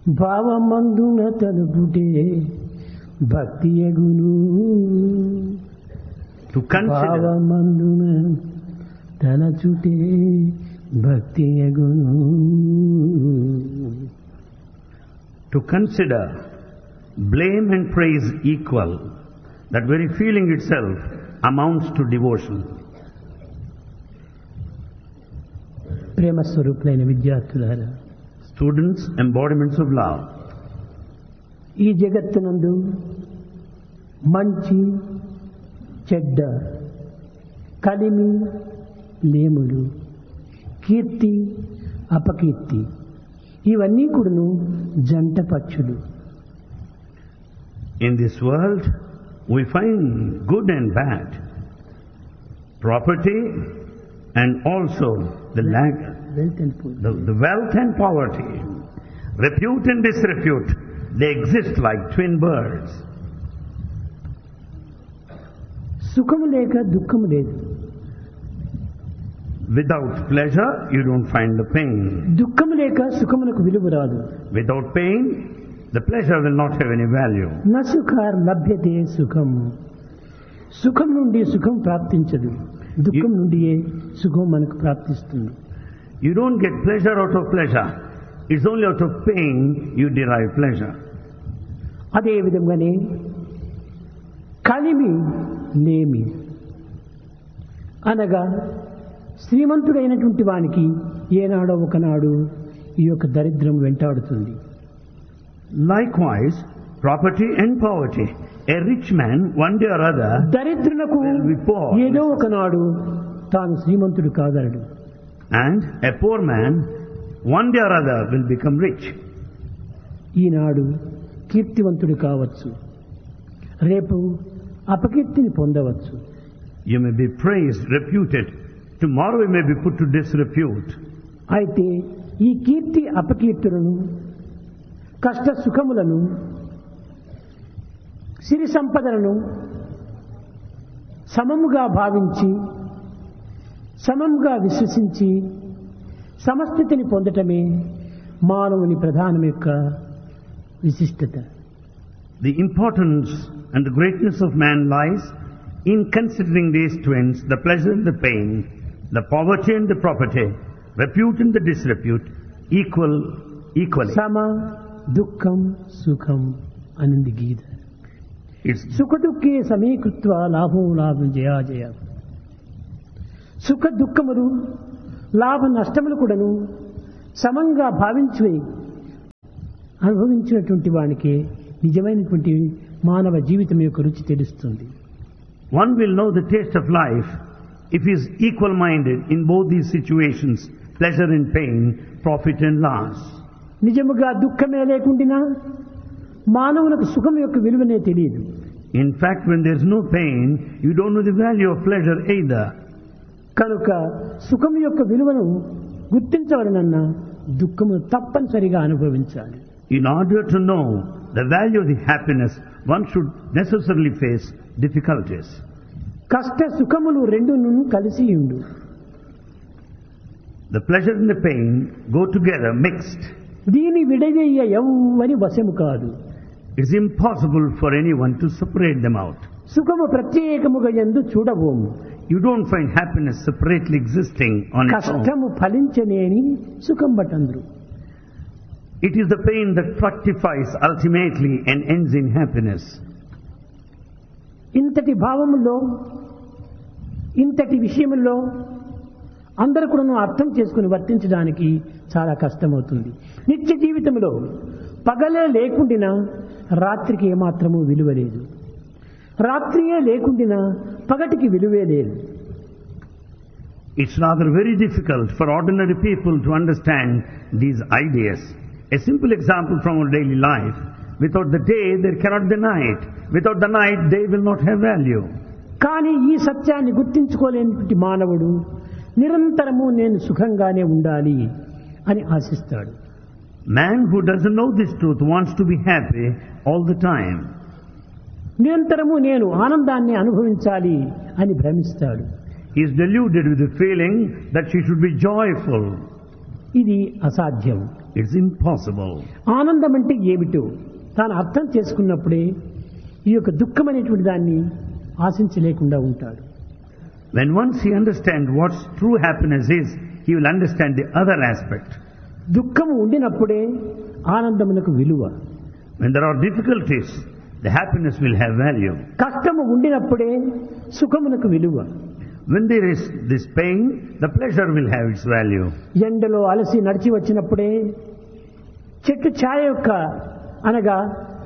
భావమందున తలుపుటే భక్తి యగును. To consider, భావమందున తలచుటే భక్తి యగును. to consider blame and praise equal, that very feeling itself amounts to devotion. ప్రేమ స్వరూపులైన విద్యార్థులారా, Students, embodiments of love. ఈ జగత్తునందు మంచి చెడ్డ, కలిమి లేములు, కీర్తి అపకీర్తి ఇవన్నీ కూడాను జంట పక్షులు. In this world, we find good and bad, property and also the lack, wealth and poor. the wealth and poverty, repute and disrepute. They exist like twin birds. సుఖము లేక దుఃఖము లేదు, Without pleasure, you don't find the pain. దుఃఖము లేక సుఖమునకు విలువ రాదు. Without pain, the pleasure will not have any value. న సుఖార్ లభ్యతే సుఖం. సుఖం నుండి సుఖం ప్రాప్తించదు, దుఃఖం నుండియే సుఖం మనకు ప్రాప్తిస్తుంది. You don't get pleasure out of pleasure. It's only out of pain you derive pleasure. అదే విధంగానే కలిమి లేమి అనగా శ్రీమంతుడైనటువంటి వానికి ఏనాడో ఒకనాడు ఈ యొక్క దరిద్రం వెంటాడుతుంది. Likewise, property and poverty. A rich man, one day or other, దరిద్రులకు will be poor. ఏదో ఒకనాడు తాను శ్రీమంతుడు కాగలడు. And a poor man, one day or other, will become rich. ఈనాడు కీర్తివంతుడు కావచ్చు, రేపు అపకీర్తిని పొందవచ్చు. You may be praised, reputed. Tomorrow you may be put to disrepute. అయితే ఈ కీర్తి అపకీర్తులను, కష్ట సుఖములను, సిరి సంపదలను సమముగా భావించి, సమముగా విశ్వసించి సమస్థితిని పొందటమే మానవుని ప్రధానం యొక్క విశిష్టత. The importance and the greatness of man lies in considering these twins, the pleasure and the pain, the poverty and the property, repute and the disrepute, equally. సమ దుఃఖం సుఖం అనింది గీత. It's సుఖ దుఃఖే సమీకృత్వ లాభం లాభం జయాజయ. సుఖ దుఃఖములు, లాభ నష్టములు కూడాను సమంగా భావించి అనుభవించినటువంటి వానికి నిజమైనటువంటి మానవ జీవితం యొక్క రుచి తెలుస్తుంది. one will know the taste of life if he is equal-minded in both these situations, pleasure and pain, profit and loss. నిజముగా దుఃఖమే లేకుండా మానవులకు సుఖం యొక్క విలువనే తెలియదు. In fact, when there is no pain, you don't know the value of pleasure either. కనుక సుఖం యొక్క విలువను గుర్తించవలనన్నా దుఃఖము తప్పనిసరిగా అనుభవించాలి. In order to know the value of the happiness, one should necessarily face difficulties. కష్ట సుఖములు రెండును కలిసి ఉండు. The pleasure and the pain go together, mixed. దీని విడదీయ ఎవ్వని వశము కాదు. It's impossible for anyone to separate them out. సుఖము ప్రత్యేకముగా యందు చూడబోము. You don't find happiness separately existing on its own. కష్టము ఫలించనేని సుఖం బటంద్రు. It is the pain that fructifies ultimately and ends in happiness. ఇంతటి భావములో, ఇంతటి విషయములో అందరూ కూడా అర్థం చేసుకుని వర్తించడానికి చాలా కష్టమవుతుంది. నిత్య జీవితంలో పగలే లేకుండినా రాత్రికి ఏమాత్రము విలువ లేదు, రాత్రియే లేకుండినా పగటికి విలువే లేదు. It's rather very difficult for ordinary people to understand these ideas. A simple example from our daily life. Without the day, there cannot be night. Without the night, day will not have value. కానీ ఈ సత్యాన్ని గుర్తించుకోలేని మానవుడు నిరంతరము నేను సుఖంగానే ఉండాలి అని ఆశిస్తాడు. Man who doesn't know this truth wants to be happy all the time. నిరంతరము నేను ఆనందాన్ని అనుభవించాలి అని భ్రమిస్తాడు. He is deluded with the feeling that she should be joyful. ఇది అసాధ్యం. It's impossible. ఆనందం అంటే ఏమిటో తాను అర్థం చేసుకున్నప్పుడే ఈ యొక్క దుఃఖం అనేటువంటి దాన్ని ఆశించలేకుండా ఉంటాడు. When once he understands what true happiness is, he will understand the other aspect. దుఃఖం ఉండినప్పుడే ఆనందమునకు విలువ. When there are difficulties, the happiness will have value. కష్టము ఉండినప్పుడే సుఖమునకు విలువ. When there is this pain, the pleasure will have its value. ఎండలో అలసి నడిచి వచ్చినప్పుడే చెట్టు ఛాయ యొక్క అనగా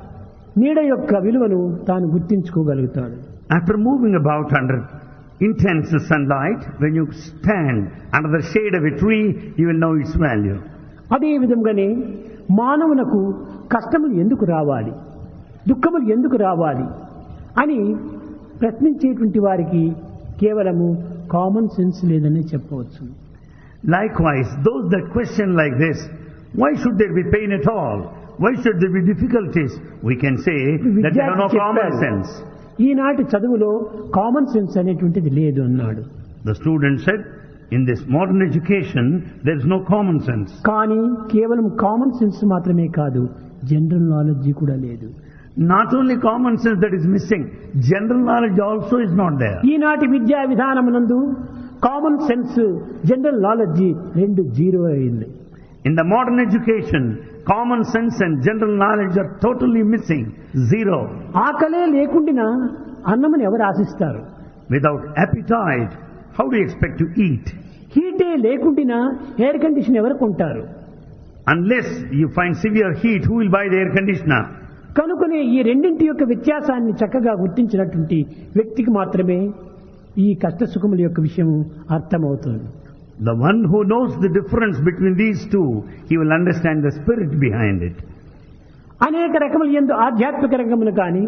నీడ యొక్క విలువను తాను గుర్తించుకోగలుగుతాడు. After moving about under intense sunlight, when you stand under the shade of a tree, you will know its value. అదే విధంగానే మానవునకు కష్టములు ఎందుకు రావాలి, దుఃఖములు ఎందుకు రావాలి అని ప్రశ్నించేటువంటి వారికి కేవలము కామన్ సెన్స్ లేదని చెప్పవచ్చు. Likewise, those that question like this, why should there be pain at all? Why should there be difficulties? We can say that they have no common sense. ఈనాటి చదువులో కామన్ సెన్స్ అనేటువంటిది లేదు అన్నాడు. The student said, in this modern education, there is no common sense. కానీ కేవలం common sense మాత్రమే కాదు, general knowledge కూడా లేదు. Not only common sense that is missing, general knowledge also is not there. ఈనాటి విద్యా విధానమునందు కామన్ సెన్స్, జనరల్ నాలెడ్జి రెండు zero అయింది. In the modern education, common sense and general knowledge are totally missing. Zero. ఆకలే లేకుండా అన్నమును ఎవరు ఆశిస్తారు? Without appetite, how do you expect to eat? హీటే లేకుండా air condition ఎవరు కొంటారు? Unless you find severe heat, who will buy the air conditioner? కనుకనే ఈ రెండింటి యొక్క వ్యత్యాసాన్ని చక్కగా గుర్తించినటువంటి వ్యక్తికి మాత్రమే ఈ కష్ట సుఖముల యొక్క విషయం అర్థమవుతుంది. The one who knows the difference between these two, he will understand the spirit behind it. అనేక రకముల యందు ఆధ్యాత్మిక రంగమును కానీ,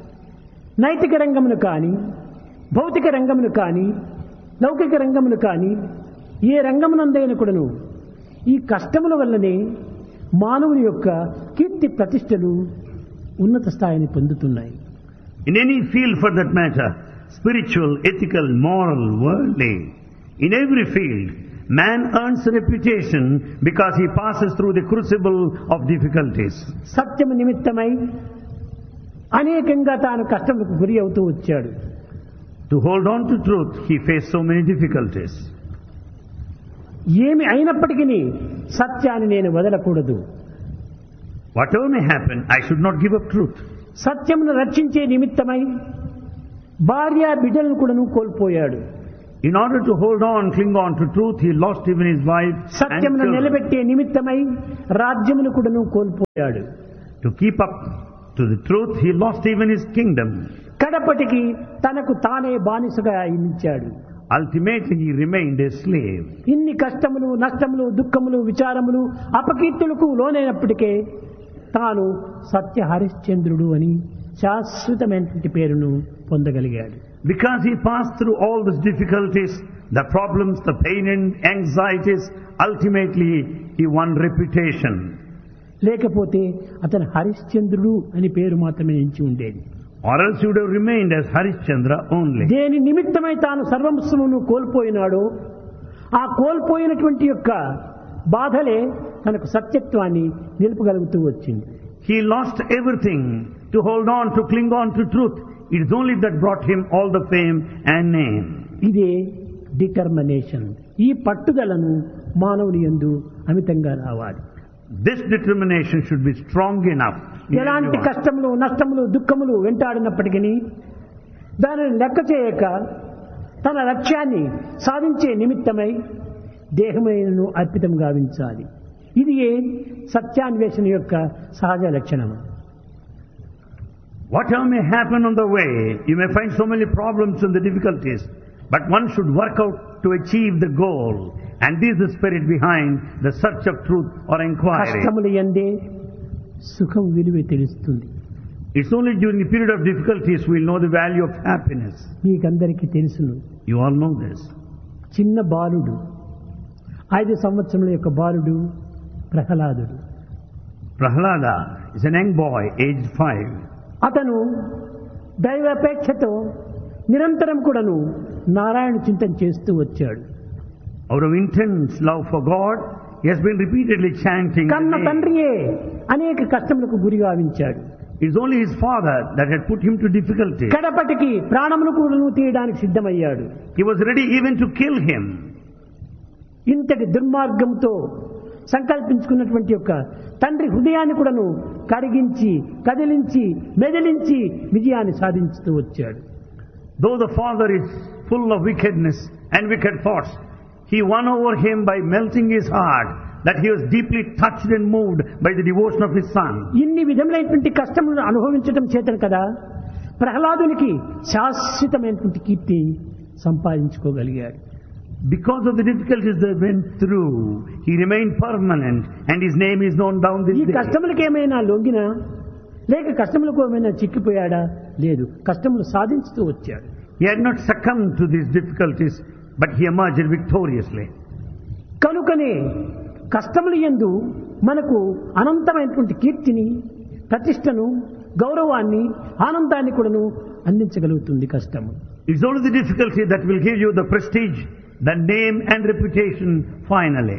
నైతిక రంగమును కానీ, భౌతిక రంగమును కానీ, లౌకిక రంగమును కానీ, ఏ రంగమునందైన కూడాను ఈ కష్టముల వల్లనే మానవుని యొక్క కీర్తి ప్రతిష్టలు ఉన్నత స్థాయిని పొందుతున్నాయి. In any field for that matter, spiritual, ethical, moral, worldly, in every field, man earns reputation because he passes through the crucible of difficulties. సత్యము నిమిత్తమై అనేకంగా తాను కష్టములకు గురి అవుతూ వచ్చాడు. To hold on to truth, he faced so many difficulties. ఏమి అయినప్పటికీ సత్యాన్ని నేను వదలకూడదు. Whatever may happen, I should not give up truth. సత్యమును రక్షించే నిమిత్తమై భార్య బిడ్డలను కూడాను కోల్పోయాడు. In order to hold on, cling on to truth, he lost even his wife and సత్యమును children. నిలబెట్టే నిమిత్తమై రాజ్యమును కూడాను కోల్పోయాడు. To keep up to the truth, he lost even his kingdom. కడపటికి తనకు తానే బానిసగా అయించాడు. Ultimately, he remained a slave. ఇన్ని కష్టములు, నష్టములు, దుఃఖములు, విచారములు, అపకీర్తులకు లోనైనప్పటికే తాను సత్య హరిశ్చంద్రుడు అని శాశ్వతమైనటువంటి పేరును పొందగలిగాడు. Because he passed through all these difficulties, the problems, the pain and anxieties, ultimately he won reputation. లేకపోతే అతను హరిశ్చంద్రుడు అని పేరు మాత్రమే ఎంచి ఉండేది. Or else he would have remained as Harishchandra only. దేని నిమిత్తమై తాను సర్వస్వమును కోల్పోయినాడో ఆ కోల్పోయినటువంటి యొక్క బాధలే తనకు సత్యత్వాన్ని నిలుపగలుగుతూ వచ్చింది. He lost everything to hold on, to cling on to truth. It is only that brought him all the fame and name. ఇదే డిటర్మినేషన్. ఈ పట్టుదలను మానవుని యందు అమితంగా రావాలి. This determination should be strong enough. in ఎలాంటి everyone. కష్టములు, నష్టములు, దుఃఖములు వెంటాడినప్పటికీ దానిని లెక్క చేయక తన లక్ష్యాన్ని సాధించే నిమిత్తమై దేహమైనను అర్పితం గావించాలి. ఇది సత్యాన్వేషణ యొక్క సహజ లక్షణము. Whatever may happen on the way, you may find so many problems and the difficulties, but one should work out to achieve the goal. And this is the spirit behind the search of truth or inquiry. కష్టములు యందే సుఖం విలువ తెలుస్తుంది. It's only during the period of difficulties we'll know the value of happiness. మీకందరికీ తెలుసును. You all know this. చిన్న బాలుడు, 5 సంవత్సరముల యొక్క బాలుడు ప్రహ్లాదుడు. Prahlada is an young boy, aged 5. అతను దైవాపేక్షతో నిరంతరం కూడాను నారాయణ చింతన చేస్తూ వచ్చాడు. Out of intense love for God, He has been repeatedly chanting the కన్న name. తండ్రియే అనేక కష్టములకు గురి గావించాడు. It's only his father that had put him to difficulty. కడపటికి ప్రాణమును కూడాను తీయడానికి సిద్ధమయ్యాడు. He was ready even to kill him. ఇంతటి దుర్మార్గంతో సంకల్పించుకున్నటువంటి యొక్క తండ్రి హృదయాన్ని కూడాను కరిగించి కదిలించి మెదిలించి విజయాన్ని సాధించుతూ వచ్చాడు. Though the father is full of wickedness and wicked thoughts, he won over him by melting his heart, that he was deeply touched and moved by the devotion of his son. ఇన్ని విధములైనటువంటి కష్టములను అనుభవించడం చేతను కదా ప్రహ్లాదునికి శాశ్వతమైనటువంటి కీర్తి సంపాదించుకోగలిగాడు. Because of the difficulties they went through, he remained permanent and his name is known down this ఈ day. కష్టములకు ఏమైనా లొంగినా లేక కష్టములకు ఏమైనా చిక్కిపోయాడా? లేదు, కష్టములు సాధించుతూ వచ్చాడు. He had not succumbed to these difficulties, but he emerged victoriously. కనుకనే కష్టములు యందు మనకు అనంతమైనటువంటి కీర్తిని, ప్రతిష్టను, గౌరవాన్ని, ఆనందాన్ని కూడాను అందించగలుగుతుంది కష్టము. It's only the difficulty that will give you the prestige, the name and reputation finally.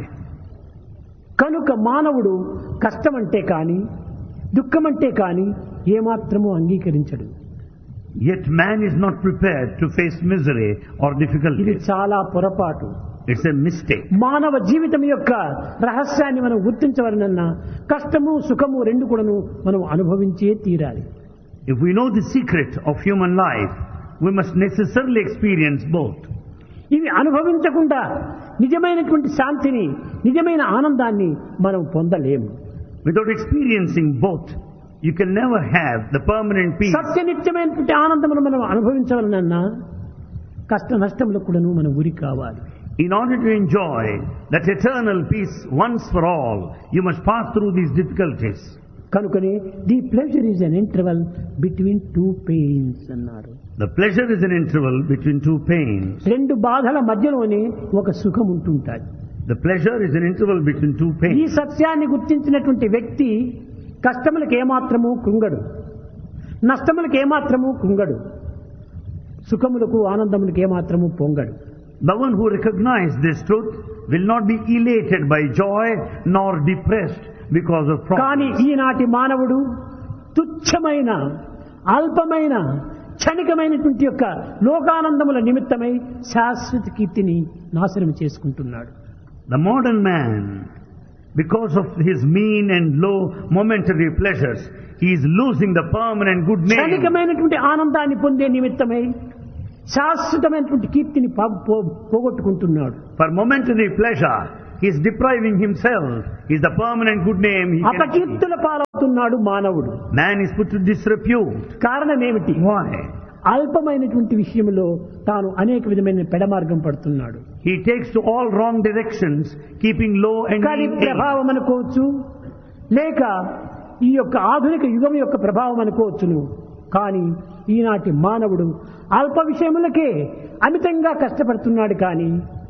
కనుక మానవుడు కష్టమంటే కాని దుఃఖమంటే కాని ఏమాత్రము అంగీకరించడు. Yet man is not prepared to face misery or ఇది difficulties. చాలా పొరపాటు. It's a mistake. మానవ జీవితం యొక్క రహస్యాన్ని మనం గుర్తించవలనన్నా కష్టము సుఖము రెండు కూడాను మనం అనుభవించే తీరాలి. If we know the secret of human life, we must necessarily experience both. ఇవి అనుభవించకుండా నిజమైనటువంటి శాంతిని, నిజమైన ఆనందాన్ని మనం పొందలేము. Without experiencing both, you can never have the permanent peace. సత్యనిత్యమైనటువంటి ఆనందమును మనం అనుభవించవలనన్నా కష్ట నష్టములకు కూడాను మనం గురి కావాలి. In order to enjoy that eternal peace once for all, you must pass through these difficulties. కనుకనే the pleasure is an interval between two pains అన్నారు. The pleasure is an interval between two pains. రెండు బాధల మధ్యలోనే ఒక సుఖం ఉంటుంటాయి. The pleasure is an interval between two ఈ pains. సత్యాన్ని గుర్తించినటువంటి వ్యక్తి కష్టములకు ఏమాత్రము కృంగడు, నష్టములకు ఏమాత్రము కృంగడు, సుఖములకు ఆనందములకు ఏమాత్రము పొంగడు. The one who recognizes this truth will not be elated by joy nor depressed because of కానీ problems. ఈనాటి మానవుడు తుచ్చమైన అల్పమైన క్షణికమైనటువంటి యొక్క లోకానందముల నిమిత్తమై శాశ్వత కీర్తిని నాశనం చేసుకుంటున్నాడు. The modern man, because of his mean and low momentary pleasures, he is losing the permanent good name. క్షణికమైనటువంటి ఆనందాన్ని పొందే నిమిత్తమై శాశ్వతమైనటువంటి కీర్తిని పోగొట్టుకుంటున్నాడు. For momentary pleasure, he is depriving himself. He is the permanent good name he can achieve. అపకీర్తుల పాలవుతున్నాడు మానవుడు. Man is put to disrepute. కారణం ఏమిటి? Why? అల్పమైనటువంటి విషయంలో తాను అనేక విధమైన పెడమార్గం పడుతున్నాడు. He takes to all wrong directions, keeping low and కానీ mean aim. ప్రభావం అనుకోవచ్చు, లేక ఈ యొక్క ఆధునిక యుగం యొక్క ప్రభావం అనుకోవచ్చును. కానీ ఈనాటి మానవుడు అల్ప విషయములకే అమితంగా కష్టపడుతున్నాడు. కానీ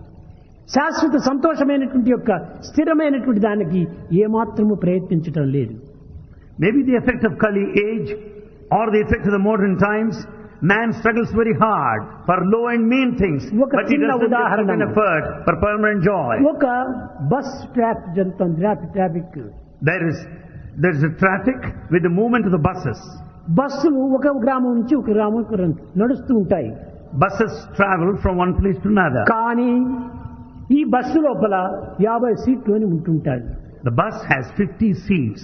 శాశ్వత సంతోషమైనటువంటి యొక్క స్థిరమైనటువంటి దానికి ఏమాత్రము ప్రయత్నించటం లేదు. Maybe the effect of Kali age or the effect of the modern times, man struggles very hard for low and mean things, ఒక but he చిన్న doesn't put ఉదాహరణ. an effort for permanent joy. ఒక bus traffic There is a traffic with the movement of the buses. బస్సులు ఒక గ్రామం నుంచి ఒక గ్రామం నడుస్తూ ఉంటాయి. Buses travel from one place to another. కానీ ఈ బస్సు లోపల 50 సీట్లు అని ఉంటుంటాయి. The bus has 50 seats.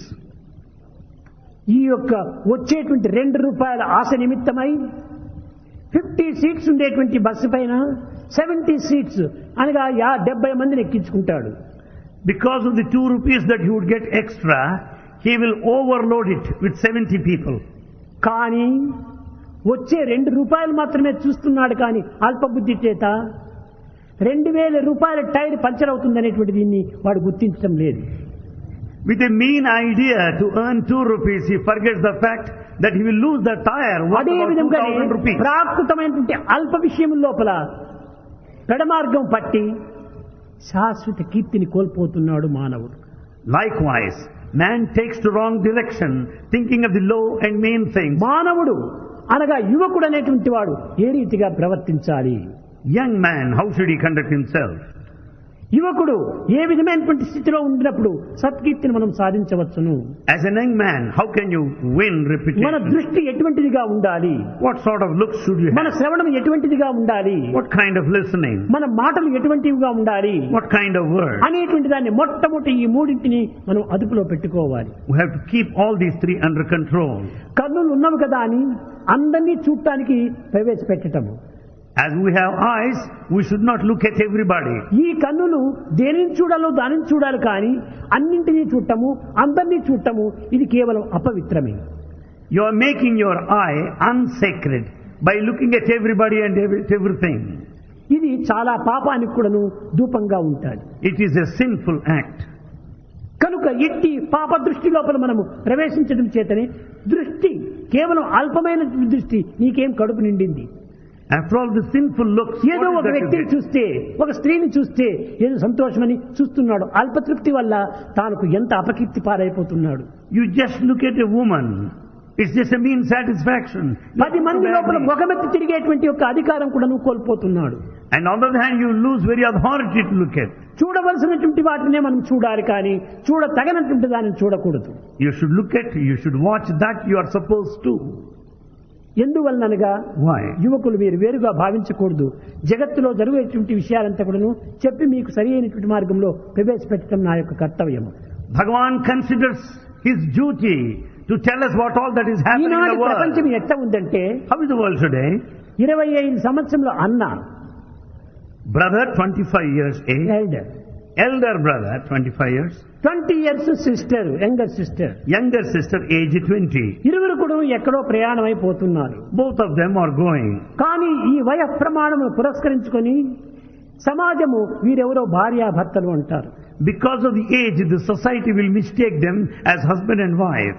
ఈ యొక్క వచ్చేటువంటి ₹2 ఆశ నిమిత్తమై 50 సీట్స్ ఉండేటువంటి బస్సు పైన 70 సీట్స్ అనగా 70 మందిని ఎక్కించుకుంటాడు. Because of the 2 rupees that he would get extra, he will overload it with 70 people. కానీ వచ్చే ₹2 మాత్రమే చూస్తున్నాడు. కానీ అల్పబుద్ధి చేత ₹2000 టైర్ పంచర్ అవుతుందనేటువంటి దీన్ని వాడు గుర్తించడం లేదు. With a mean idea to earn 2 rupees, he forgets the fact that he will lose the tire worth అదే about విధంగా 2000 rupees. ప్రాకృతమైనటువంటి అల్ప విషయం లోపల పెడమార్గం పట్టి శాశ్వత కీర్తిని కోల్పోతున్నాడు మానవుడు. Likewise, man takes the wrong direction, thinking of the low and mean things. మానవుడు అనగా యువకుడు అనేటువంటి వాడు ఏ రీతిగా ప్రవర్తించాలి? Young man, how should he conduct himself? యువకుడు ఏ విధమైనటువంటి స్థితిలో ఉండినప్పుడు సత్కీర్తిని మనం సాధించవచ్చును. As a young man, how can you win మన reputation? దృష్టి ఎటువంటిదిగా ఉండాలి, What sort of looks should you మన have? శ్రవణం ఎటువంటిదిగా ఉండాలి, What kind of listening? మన మాటలు ఎటువంటివిగా ఉండాలి What kind of words? అనేటువంటి దాన్ని మొట్టమొదటి ఈ మూడింటిని మనం అదుపులో పెట్టుకోవాలి. We have to keep all these three under control. కన్నులు ఉన్నవి కదా అని అందరినీ చూడటానికి ప్రవేశపెట్టటము. As we have eyes, we should not look at everybody. ఈ కన్నులు దేనిని చూడాలో దానిని చూడాలి కానీ అన్నింటినీ చూడటము అందరినీ చూడటము ఇది కేవలం అపవిత్రమే. You are making your eye unsacred by looking at everybody and everything. ఇది చాలా పాపానికి కూడాను ధూపంగా ఉంటాయి. It is a sinful act. కనుక ఇట్టి పాప దృష్టి లోపల మనము ప్రవేశించడం చేతనే దృష్టి కేవలం అల్పమైన దృష్టి నీకేం కడుపు నిండింది. After all, the sinful looks, ఏదో what ఒక is that you వ్యక్తిని get? చూస్తే ఒక స్త్రీని చూస్తే ఏదో సంతోషమని చూస్తున్నాడు. అల్పతృప్తి వల్ల తానుకు ఎంత అపకీర్తి పారైపోతున్నాడు. You just look at a woman. It's just a mean satisfaction. 10 మంది లోపల ముఖమెత్తి తిరిగేటువంటి యొక్క అధికారం కూడా నువ్వు కోల్పోతున్నాడు. And on the other hand, you lose very authority to look at. చూడవలసినటువంటి వాటినే మనం చూడాలి కానీ చూడతగనటువంటి దానిని చూడకూడదు. You should look at, you should watch that you are supposed to. ఎందువలనగా Why? యువకులు మీరు వేరుగా భావించకూడదు. జగత్తులో జరిగేటువంటి విషయాలంతా కూడాను చెప్పి మీకు సరి అయినటువంటి మార్గంలో ప్రవేశపెట్టడం నా యొక్క కర్తవ్యం. Bhagavan considers his duty to tell us what all that is happening in ఈనాటి the world. ప్రపంచం ఎట్లా ఉందంటే How is the world today? 25 సంవత్సరంలో అన్న Brother, 25 years age. Elder, Elder brother, 25 years. 20 years sister, younger sister, Younger sister, age 20. ఇరువురు కూడా ఎక్కడో ప్రయాణం అయిపోతున్నారు. Both of them are going. కానీ ఈ వయ ప్రమాణము పురస్కరించుకొని సమాజము వీరెవరో భార్యాభర్తలు అంటారు. Because of the age, the society will mistake them as husband and wife.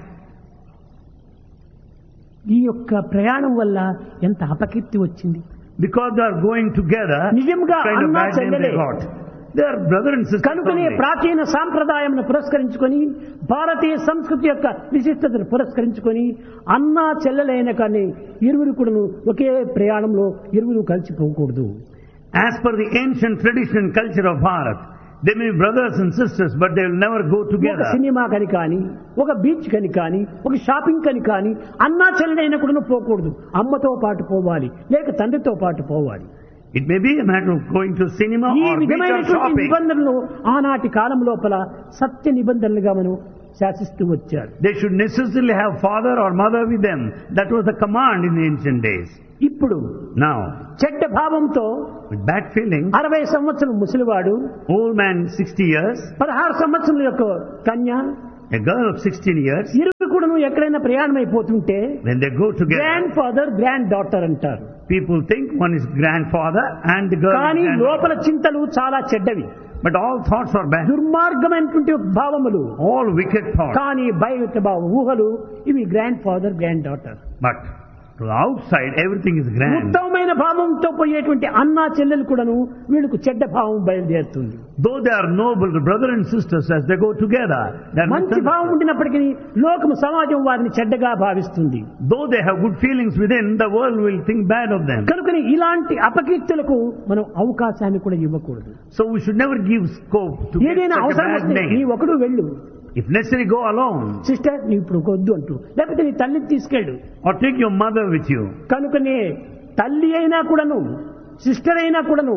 ఈ యొక్క ప్రయాణం వల్ల ఎంత అపకీర్తి వచ్చింది. Because they are going together, నిజంగా kind of అన్నా bad name they చెల్లెలే. got. They are brother and sister కనుకనే only. ప్రాచీన సాంప్రదాయం పురస్కరించుకొని భారతీయ సంస్కృతి యొక్క విశిష్టతను పురస్కరించుకొని అన్నా చెల్లెలైన కానీ ఇరువురు కూడా ఒకే ప్రయాణంలో ఇరువురు కలిసిపోకూడదు. As per the ancient tradition and culture of Bharat, they may be brothers and sisters, but they will never go ఒక together. సినిమా కని కానీ ఒక బీచ్ కని కానీ ఒక షాపింగ్ కని కానీ అన్నా చెల్లెలైన కూడా పోకూడదు. అమ్మతో పాటు పోవాలి, లేక తండ్రితో పాటు పోవాలి. It may be a matter of going to cinema ఈ or beach or విధమైనటువంటి shopping. నిబంధనలు ఆనాటి కాలం లోపల సత్య నిబంధనలుగా మనం శాసిస్తూ వచ్చారు. They should necessarily have father or mother with them. That was the command in the ancient days. ఇప్పుడు Now, చెడ్డ భావంతో with bad feelings, 60 సంవత్సరం ముసలివాడు, old man 60 years, 16 సంవత్సరం యొక్క కన్య, a girl of 16 years, ఇరువురు కూడా ఎక్కడైనా ప్రయాణం అయిపోతుంటే when they go together, grand father grand daughter అంటారు. people think one is grandfather and the girl is కానీ granddaughter. లోపల చింతలు చాలా చెడ్డవి, But all thoughts are bad. దుర్మార్గమైనటువంటి భావములు. All wicked thoughts. కానీ బయట ఊహలు ఇవి grand father grand daughter. But to the outside, everything is grand. ఉత్తమమైన భావంతో పోయేటువంటి అన్నా చెల్లెలు కూడాను వీళ్ళకు చెడ్డ భావం బయలుదేరుతుంది. Though they are noble, the brother and sisters, as they go together, they are మంచి భావం misunderstood. ఉండినప్పటికీ లోకము సమాజం వారిని చెడ్డగా భావిస్తుంది. Though they have good feelings within, the world will think bad of them. కనుకని ఇలాంటి అపకీర్తులకు మనం అవకాశాన్ని కూడా ఇవ్వకూడదు. So we should never give scope to get ఏదైనా such a అవసరం bad వస్తే నీ name. ఒకడు వెళ్ళు, If necessary, go alone. Sister నీ ఇప్పుడు వద్దు అంటూ, లేకపోతే నీ తల్లిని తీసుకెళ్ళు. Or take your mother with you. కనుకనే తల్లి అయినా కూడాను సిస్టర్ అయినా కూడాను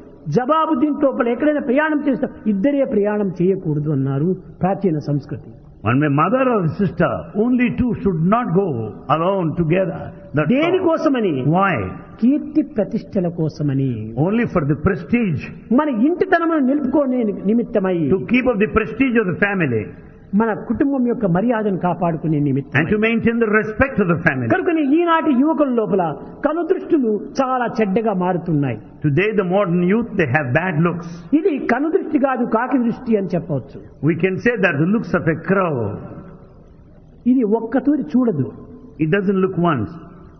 జవాబు దీంట్లో ఎక్కడైనా ప్రయాణం చేస్తే ఇద్దరే ప్రయాణం చేయకూడదు అన్నారు ప్రాచీన సంస్కృతి. One may mother or sister, only two should not go alone together. That's all. దేనికోసమని? Why? కీర్తి ప్రతిష్టల కోసమని, Only for the prestige. మన ఇంటితనమును నిలుపుకోనే నిమిత్తమై, To keep up the prestige of the family. మన కుటుంబం యొక్క మర్యాదను కాపాడుకునే నిమిత్తం. And to maintain the respect of the family. కనుకని ఈనాటి యువకుల లోపల కనుదృష్టులు చాలా చెడ్డగా మారుతున్నాయి. Today the modern youth, they have bad looks. ఇది కనుదృష్టి కాదు, కాకి దృష్టి అని చెప్పవచ్చు. We can say that the looks of a crow. ఇది ఒక్కతూరి చూడదు, It doesn't look once.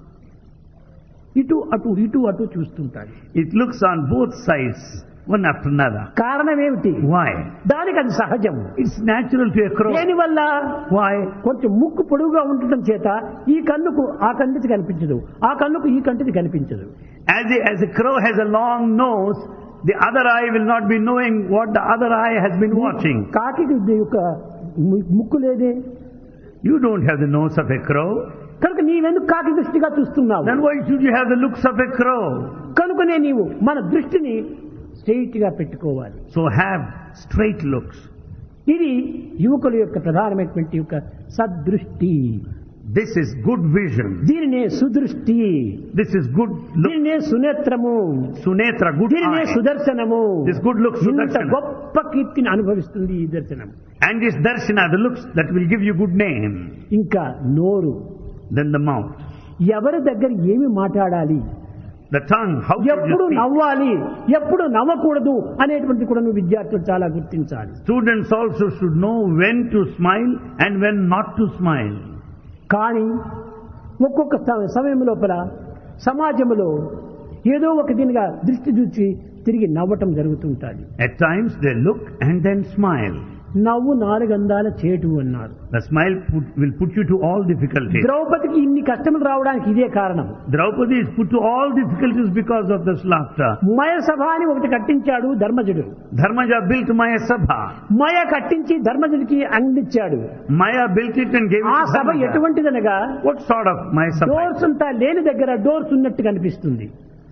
ఇటు అటు ఇటు అటు చూస్తుంటాడు. It looks on both sides, one after another. కారణం ఏమిటి? Why? దానికి అది సహజం. It's natural to a crow. దేనివల్ల? Why? కొంచెం ముక్కు పొడుగుగా ఉండటం చేత ఈ కన్నుకు ఆ కంటిది కనిపించదు, ఆ కన్నుకు ఈ కంటిది కనిపించదు. As a crow has a long nose, the other eye will not be knowing what the other eye has been watching. కాకి యొక్క ముక్కు లేదే, You don't have the nose of a crow. కనుక నీవెందుకు కాకి దృష్టిగా చూస్తున్నావు? Then why should you have the looks of a crow? కనుకనే నీవు మన దృష్టిని స్ట్రెయిట్ గా పెట్టుకోవాలి. So have straight looks. ఇది యువకుల యొక్క ప్రధానమైనటువంటి యొక్క సద్దృష్టి. This is good vision. దీనినే సుదృష్టి, This is good look. దీనినే సునేత్రము, Sunetra, good దీనినే eye. సుదర్శనము. This good looks, ఇంత sudarsana. గొప్ప కీర్తిని అనుభవిస్తుంది ఈ దర్శనం. And this darshana, the looks that will give you good name. ఇంకా నోరు, Then the mouth. ఎవరి దగ్గర ఏమి మాట్లాడాలి, The tongue, how should ఎప్పుడు you speak? నవ్వాలి, ఎప్పుడు నవ్వకూడదు అనేటువంటి కూడా నువ్వు విద్యార్థులు చాలా గుర్తించాలి. Students also should know when to smile and when not to smile. కానీ ఒక్కొక్క సమయం లోపల సమాజంలో ఏదో ఒక దీనిగా దృష్టి చూచి తిరిగి నవ్వటం జరుగుతుంటుంది. At times they look and then smile. నవ్వు నాలుగందాల చేటు అన్నారు. The smile will put you to all difficulties. ద్రౌపదికి ఇన్ని కష్టములు రావడానికి ఇదే కారణం. Draupadi is put to all difficulties because of this laughter. మయ సభ అని ఒకటి కట్టించాడు ధర్మజుడు. Dharmaja built Maya Sabha. మయ కట్టించి ధర్మజుడికి అందించాడు. Maya built it and gave it ఆ to Sabha Dharmaja. ఎటువంటిదనగా What sort of Maya Sabha? Doors అంతా లేని దగ్గర డోర్స్ ఉన్నట్టు కనిపిస్తుంది.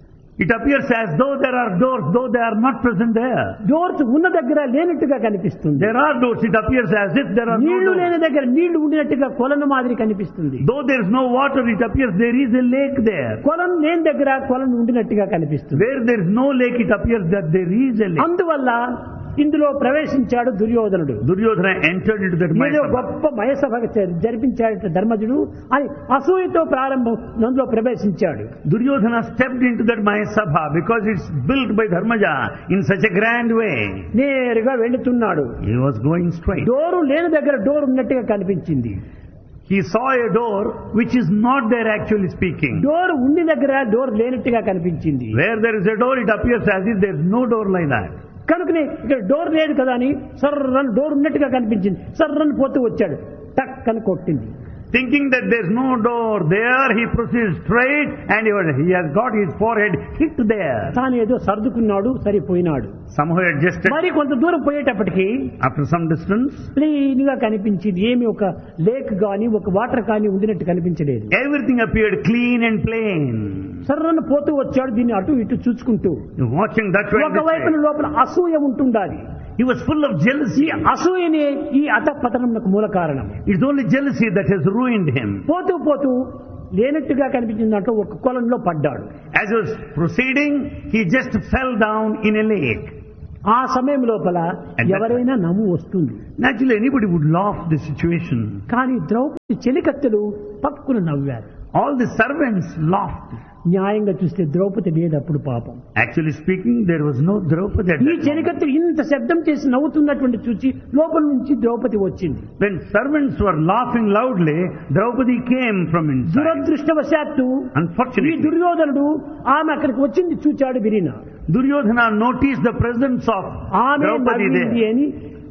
It appears as though there are doors, though they are not present there. Doors ఉన్న దగ్గర లేనట్టుగా కనిపిస్తుంది. There are doors, it appears as if there are no నీళ్లు doors. లేని దగ్గర నీళ్లు ఉండినట్టుగా కొలను మాదిరి కనిపిస్తుంది. Though there is no water, it appears there is a lake there. కొలను లేని దగ్గర కొలను ఉండినట్టుగా కనిపిస్తుంది. Where there is no lake, it appears that there is a lake. అందువల్ల ఇందులో ప్రవేశించాడు దుర్యోధనుడు. Duryodhana entered into that Maya ఏదో Sabha. గొప్ప మయసభ జరిపించాడు ధర్మజుడు అని అసూయతో ప్రారంభం అందులో ప్రవేశించాడు. Duryodhana stepped into that Maya Sabha because it's built by Dharmaja in such a grand way. నేరుగా వెళుతున్నాడు. He was going straight. Door లేని దగ్గర డోర్ ఉన్నట్టుగా కనిపించింది. He saw a door which is not there actually speaking. Door ఉండి దగ్గర door లేనట్టుగా కనిపించింది. Where there is a door, it appears as if there is no door like that. కనుకనే ఇక్కడ డోర్ లేదు కదా అని సర్రని డోర్ ఉన్నట్టుగా కనిపించింది. సర్రని పోతూ వచ్చాడు, టక్ అని కొట్టింది. Thinking that there is no door there, he proceeds straight and he has got his forehead hit there. తాను ఏదో సర్దుకున్నాడు, సరిపోయినాడు. Somehow adjusted. మరి కొంత దూరం పోయేటప్పటికి After some distance, క్లీన్ గా కనిపించింది. ఏమి ఒక లేక్ గాని ఒక వాటర్ కానీ ఉండినట్టు కనిపించలేదు. everything appeared clean and plain. సర్రను పోతూ వచ్చాడు, దీన్ని అటు ఇటు చూసుకుంటూ. Watching that way, ఒక వైపున లోపల అసూయ ఉంటుండాలి. he was full of jealousy. అసూయనే ఈ అధపతనమునకు మూల కారణం. It's only jealousy that has ruined him. పోతూ పోతూ లేనట్టుగా కనిపించిన దాంట్లో ఒక కొలంలో పడ్డాడు. As he was proceeding, he just fell down in a lake. ఆ సమయం లోపల ఎవరైనా నవ్వు వస్తుంది. Naturally, anybody would laugh the situation. కానీ ద్రౌపది చెలికత్తెలు పక్కున నవ్వారు. All the servants laughed. న్యాయంగా చూస్తే ద్రౌపది లేదప్పుడు పాపం. Actually speaking, there was no Draupadi at ఈ that moment. చెలికత్తెలు ఇంత శబ్దం చేసి నవ్వుతున్నటువంటి చూసి లోపల నుంచి ద్రౌపది వచ్చింది. When servants were laughing loudly, Draupadi came from inside. దురదృష్టవశాత్తు ఈ Unfortunately, దుర్యోధనుడు ఆమె అక్కడికి వచ్చింది చూచాడు. విరిన Duryodhana noticed the presence of ఆమె Draupadi నవ్వింది there. అని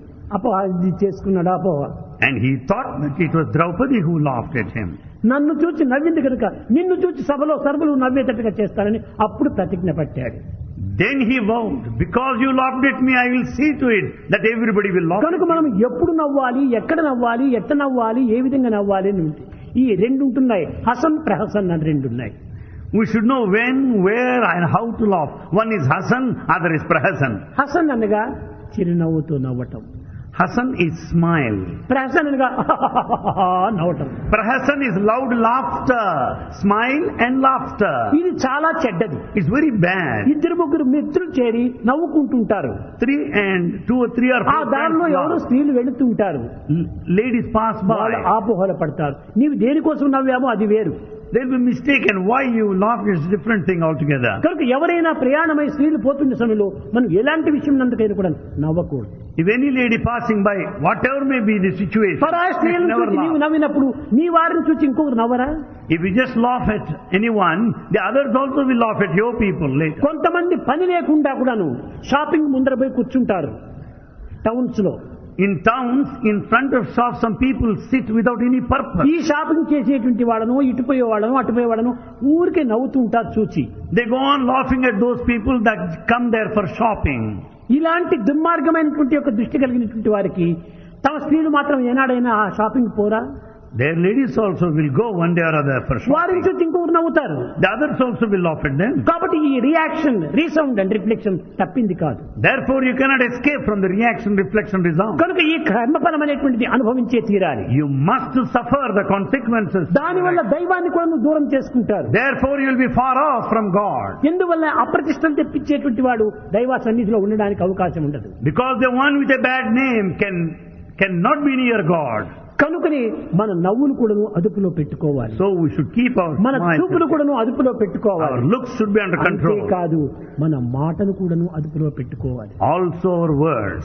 అపవాది చేసుకున్నాడు. అపోహ. And he thought that it was Draupadi who laughed at him. నన్ను చూచి నవ్వింది కనుక నిన్ను చూచి సభలో సర్వులు నవ్వేటట్టుగా చేస్తానని అప్పుడు ప్రతిజ్ఞ పట్టాడు. Then he vowed, because you laughed at me, I will see to it that everybody will laugh. కనుక మనం ఎప్పుడు నవ్వాలి, ఎక్కడ నవ్వాలి, ఎట్ట నవ్వాలి, ఏ విధంగా నవ్వాలి అని ఉంది. ఈ రెండు ఉంటున్నాయి. హసన్ ప్రహసన్ అని రెండు ఉన్నాయి. We should know when, where and how to laugh. One is Hasan, other is Prahasan. Hasan అనగా చిరునవ్వుతో నవ్వటం. Hasan is smile. ప్రహసన్ అనగా నవ్వటం. Prahasan is loud laughter, smile and laughter. ఇది చాలా చెడ్డది. It's very bad. ఇద్దరు ముగ్గురు మిత్రులు చేరి నవ్వుకుంటుంటారు. 3 and 2 or 3 or ఆ 4 దారిలో friends ఎవరో laugh. స్త్రీలు వెళుతుంటారు. Ladies pass వాళ్ళు by. ఆపోహల పడతారు. నీవు దేనికోసం నవ్వామో అది వేరు. They'll be mistaken. Why you laughed is a different thing altogether. కనుక ఎవరైనా ప్రయాణమై స్త్రీలు పోతున్న సమయంలో మనం ఎలాంటి విషయం నందుకైనా కూడా నవ్వకూడదు. If any lady passing by, whatever may be the situation, పరాయి స్త్రీలను never చూసి నీవు laugh. నవ్వినప్పుడు నీ వారిని చూసి ఇంకొకరు నవ్వరా? If you just laugh at anyone, the others also will laugh at your people later. కొంతమంది పని లేకుండా కూడాను షాపింగ్ ముందర పోయి కూర్చుంటారు టౌన్స్ లో. In towns, in front of shops, some people sit without any purpose. ఈ షాపింగ్ చేసేటువంటి వాళ్ళను, ఇటుపోయే వాళ్ళను, అటుపోయే వాళ్ళను ఊరికే నవ్వుతూ ఉంటారు చూచి. They go on laughing at those people that come there for shopping. ఇలాంటి దుర్మార్గమైనటువంటి యొక్క దృష్టి కలిగినటువంటి వారికి తమ స్త్రీలు మాత్రం ఏనాడైనా ఆ షాపింగ్ పోరా? Their ladies also will go one day or other for వారిని shopping. చూసి ఇంకొకరు నవ్వుతారు. The others also will laugh at them. కాబట్టి ఈ రియాక్షన్, రీసౌండ్ అండ్ రిఫ్లెక్షన్ తప్పింది కాదు. Therefore, you cannot escape from the reaction, reflection, resound. కనుక ఈ కర్మఫలం అనేటువంటిది అనుభవించే తీరాలి. You must suffer the consequences. దానివల్ల దైవాన్ని కూడా నువ్వు దూరం చేసుకుంటారు. Therefore, you will be far off from God. ఎందువల్ల అప్రతిష్టలు తెప్పించేటువంటి వాడు దైవ సన్నిధిలో ఉండడానికి అవకాశం ఉండదు. Because the one with a bad name cannot be near God. కనుకని మన నవ్వును కూడాను అదుపులో పెట్టుకోవాలి. So we should keep our మన చూపును smiles. కూడాను అదుపులో Our పెట్టుకోవాలి. looks should be under control. కాదు, మన మాటను కూడాను అదుపులో పెట్టుకోవాలి. Also our words.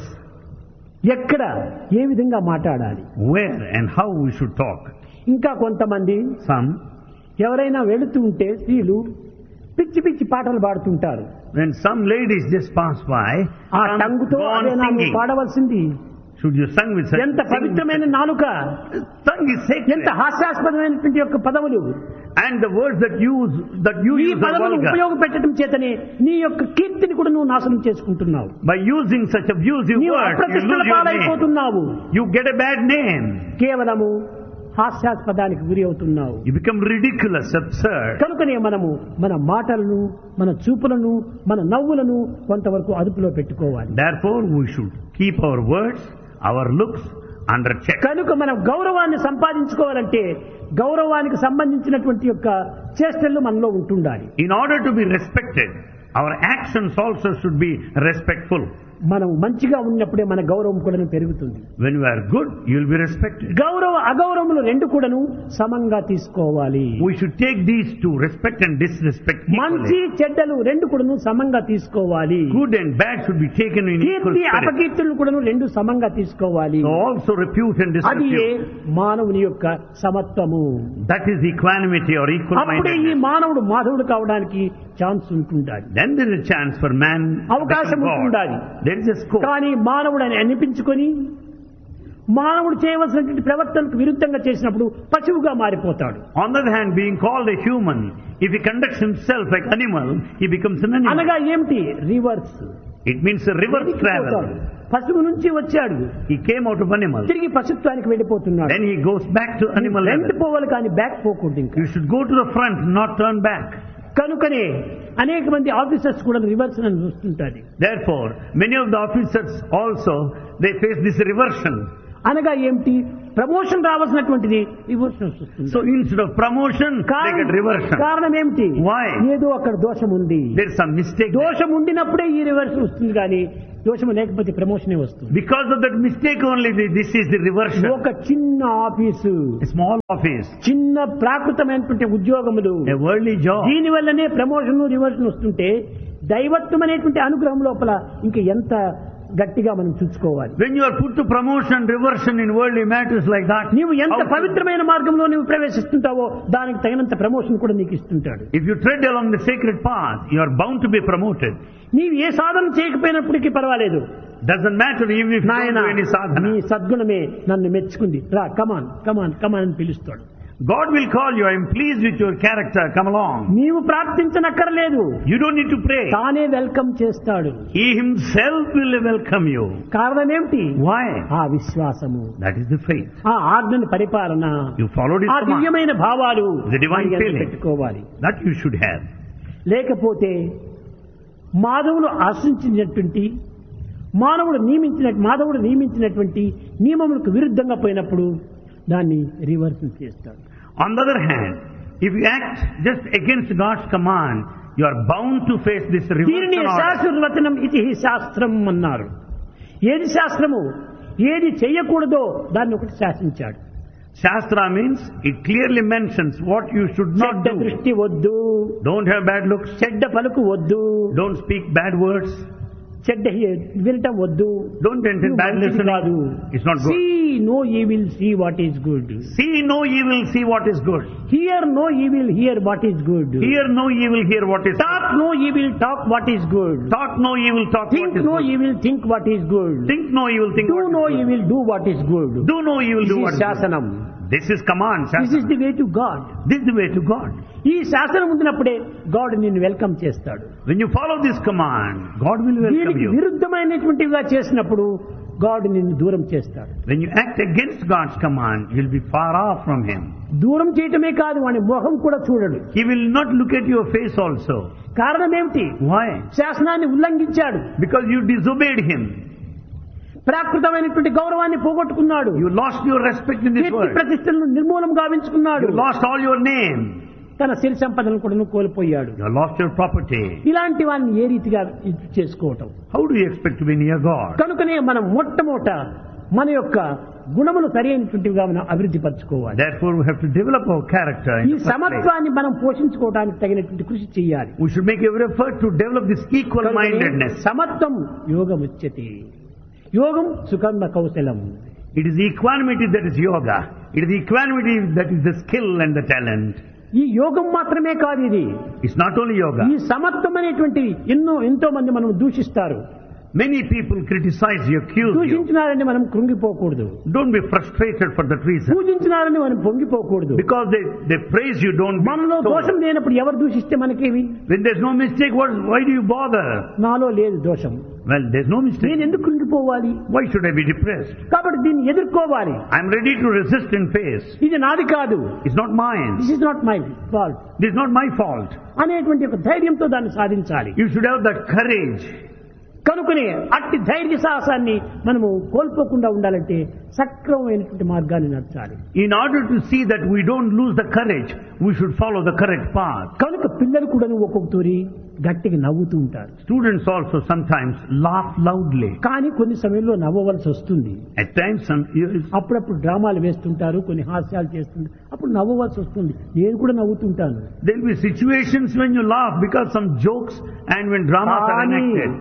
ఎక్కడ ఏ విధంగా మాట్లాడాలి. Where and how we should talk. ఇంకా కొంతమంది Some, ఎవరైనా వెళుతూ ఉంటే స్త్రీలు పిచ్చి పిచ్చి పాటలు పాడుతుంటారు. when some ladies just pass by, ఆ some టంగుతో go on అదేనా నువ్వు singing. పాడవలసింది. Should you sing with such? ఎంత పవిత్రమైన నాలుక, Tongue is sacred. ఎంత హాస్యాస్పదమైనటువంటి యొక్క పదవులు. And the words that you ఈ use are పదవులు vulgar. ఉపయోగపెట్టడం చేతనే నీ యొక్క కీర్తిని కూడా నువ్వు నాశనం చేసుకుంటున్నావు. By using such abusive నీవు words, you అప్రతిష్టల lose your name. పాలైపోతున్నావు. You get a bad name. కేవలము హాస్యాస్పదానికి గురి అవుతున్నావు. You become ridiculous, absurd. కనుకనే మనము మన మాటలను, మన చూపులను, మన నవ్వులను కొంతవరకు అదుపులో పెట్టుకోవాలి. Therefore, we should keep our words, our looks under check. కనుక మనం గౌరవాన్ని సంపాదించుకోవాలంటే గౌరవానికి సంబంధించినటువంటి యొక్క చేష్టలు మనలో ఉంటుండాలి. In order to be respected, our actions also should be respectful. మనం మంచిగా ఉన్నప్పుడే మన గౌరవం కూడా పెరుగుతుంది. When you are good, you will be respected. గౌరవ అగౌరవములు రెండు కూడాను సమంగా తీసుకోవాలి. We should take these two, respect and disrespect, మంచి equally. చెడ్డలు రెండు కూడాను సమంగా తీసుకోవాలి. Good and bad should be taken in equal Keerthi spirit. అపకీర్తులను కూడాను రెండు సమంగా తీసుకోవాలి. So also repute and అది disrepute. మానవుని యొక్క సమత్వము. That is equanimity or equal అప్పుడే ఈ mindedness. మానవుడు మాధవుడు కావడానికి ఛాన్స్ ఉంటుండాలి. Then there is a chance for man to అవకాశం become God. ఉంటుండాలి. There is a scope. కానీ మానవుడు అని అనిపించుకొని మానవుడు చేయవలసినటువంటి ప్రవర్తనకు విరుద్ధంగా చేసినప్పుడు పశువుగా మారిపోతాడు. On the other hand, being called a human, if he conducts himself like animal, he becomes an animal. అనగా ఏమిటి? Reverse. It means a reverse travel. పశువు నుంచి వచ్చాడు, He came out of animal. తిరిగి పశుత్వానికి వెళ్ళిపోతున్నాడు. Then he goes back to animal front level. పోవాలి కానీ back పోకూడదు. ఇంకా You should go to the front, not turn back. కనుకనే అనేక మంది ఆఫీసర్స్ కూడా రివర్స్ అని చూస్తుంటారు. Therefore, many of the officers also, they face this reversion. అనగా ఏమిటి? ప్రమోషన్ రావాల్సినటువంటిది రివర్షన్ వస్తుంది. So instead of promotion, they get reversion. కారణం ఏమిటి? Why? ఏదో అక్కడ దోషం ఉంది. There is some mistake. దోషం ఉండినప్పుడే ఈ రివర్స్ వస్తుంది కానీ దోషం లేకపోతే ప్రమోషనే వస్తుంది. Because of that mistake only, this is the reversion. ఒక చిన్న ఆఫీసు, A small office, చిన్న ప్రాకృతమైనటువంటి ఉద్యోగములు, a worldly job. దీని వల్లనే ప్రమోషన్ రివర్షన్ వస్తుంటే దైవత్వం అనేటువంటి అనుగ్రహం లోపల ఇంకా ఎంత గట్టిగా మనం చూసుకోవాలి. When you are put to promotion, reversion in worldly matters like that, నీవు ఎంత how to- పవిత్రమైన మార్గంలో నువ్వు ప్రవేశిస్తుంటావో దానికి తగినంత ప్రమోషన్ కూడా నీకు ఇస్తుంటాడు. if you tread along the sacred path, you are bound to be promoted. నీవు ఏ సాధన చేయకపోయినప్పటికీ పర్వాలేదు. Doesn't matter even if you don't నాయన do any నీ sadhana. సద్గుణమే నన్ను మెచ్చుకుంది, రా కమాన్ కమాన్ కమాన్ అని పిలుస్తాడు. God will call you, I am pleased with your character, come along. నీవు ప్రార్థించనక్కర్లేదు, You don't need to pray. తానే వెల్కమ్ చేస్తాడు. He himself will welcome you. కారణం ఏమిటి? Why? ఆ విశ్వాసము, That is the faith. ఆ ఆజ్ఞని పరిపాలన, You followed his ఆ command. దివ్యమైన భావాలు The divine మనకి feeling. పెట్టుకోవాలి. That you should have. లేకపోతే మాధవుడు ఆశించినటువంటి మాధవుడు నియమించినటువంటి నియమములకు విరుద్ధంగా పోయినప్పుడు దాన్ని రివర్స్ చేస్తాడు. On the other hand, if you act just against God's command, you are bound to face this దీనిని reversal order. శాస్త్రవచనం ఇది శాస్త్రం అన్నారు. ఏది శాస్త్రము? ఏది చెయ్యకూడదో దాన్ని ఒకటి శాసించాడు. Shastra means it clearly mentions what you should not చెడ్డ do. దృష్టి వద్దు, Don't have bad looks. చెడ్డ పలుకు వద్దు, Don't speak bad words. చెడ్డ వినటం వద్దు, Don't entertain bad మంచిది కాదు. listening. It's not good. See no evil, see what is good. See no evil, see what is good. Hear no evil, hear what is good. Hear no evil, hear what is Talk good. no evil, talk what is good. Talk no evil, talk Think what is no good. evil, think what is good. Think no evil, think Do what is no good. evil, do what is good. Do no evil, This do is what is good. శాసనం. This is command, This is Shasana. the way to God. This is the way to God. ఈ శాసనం ఉండినప్పుడే God నిన్ను welcome చేస్తాడు. When you follow this command, God will welcome దీనికి you. విరుద్ధమైనటువంటివిగా చేసినప్పుడు God నిన్ను దూరం చేస్తాడు. When you act against God's command, you'll be far off from Him. దూరం చేయటమే కాదు, వాని మొహం కూడా చూడడు. He will not look at your face also. కారణం ఏమిటి? Why? శాసనాన్ని ఉల్లంఘించాడు, Because you disobeyed Him. ప్రాకృతమైనటువంటి గౌరవాన్ని పోగొట్టుకున్నాడు, You lost your respect in this Keerthi world. ప్రతిష్టలను నిర్మూలం గావించుకున్నాడు, You lost all your name. తన సిరి సంపదలను కూడా కోల్పోయాడు. You lost your property. ఇలాంటి వాడిని ఏ రీతిగా ఇది చేసుకోవటం? How do you expect to be near God? కనుకనే మనం మొట్టమొదట మన యొక్క గుణములు సరైనటువంటివిగా మనం అభివృద్ధి పరచుకోవాలి. Therefore, we have to develop our character ఈ in the first place. సమత్వాన్ని మనం పోషించుకోవడానికి తగినటువంటి కృషి చేయాలి. We should make every effort to develop this equal-mindedness. సమత్వం యోగముచ్యతే. యోగం సుకర్మ కౌశలం. It is equanimity that is yoga. It is equanimity that is the skill and the talent. ఈ యోగం మాత్రమే కాదు, ఇది It's not only yoga. ఈ సమత్వం అనేటువంటి ఎంతో మంది మనం దూషిస్తారు. Many people criticize you, accuse you. దూషించినారని మనం కృంగిపోకూడదు, Don't be frustrated for that reason. పూజించినారని మనం పొంగిపోకూడదు. Because they praise you, don't be మనలో దోషం stoned. లేనప్పుడు ఎవరు దూషిస్తే మనకేమి? When there's no mistake, why do you bother? నాలో లేదు దోషం, Well, there's no mistake. నేను ఎందుకు కృంగిపోవాలి? Why should I be depressed? కాబట్టి దీన్ని ఎదుర్కోవాలి. I'm ready to resist and face. ఇది నాది కాదు, It's not mine. This is not my fault This is not my fault. అనేటువంటి ఒక ధైర్యంతో దాన్ని సాధించాలి. You should have that courage. కనుకనే అట్టి ధైర్య సాహసాన్ని మనము కోల్పోకుండా ఉండాలంటే సక్రమమైనటువంటి మార్గాన్ని నడచాలి. In order to see that we don't lose the courage, we should follow the correct path. కనుక పిల్లలు కూడా ఒక్కొక్క తూరి గట్టిగా నవ్వుతూ ఉంటారు. Students also sometimes laugh loudly. కానీ కొన్ని సమయంలో నవ్వవలసి వస్తుంది. At times, అప్పుడప్పుడు డ్రామాలు వేస్తుంటారు, కొన్ని హాస్యాలు చేస్తుంటారు, అప్పుడు నవ్వవలసి వస్తుంది. నేను కూడా నవ్వుతుంటాను. there will be situations when you laugh because some jokes and when dramas are కానీ enacted.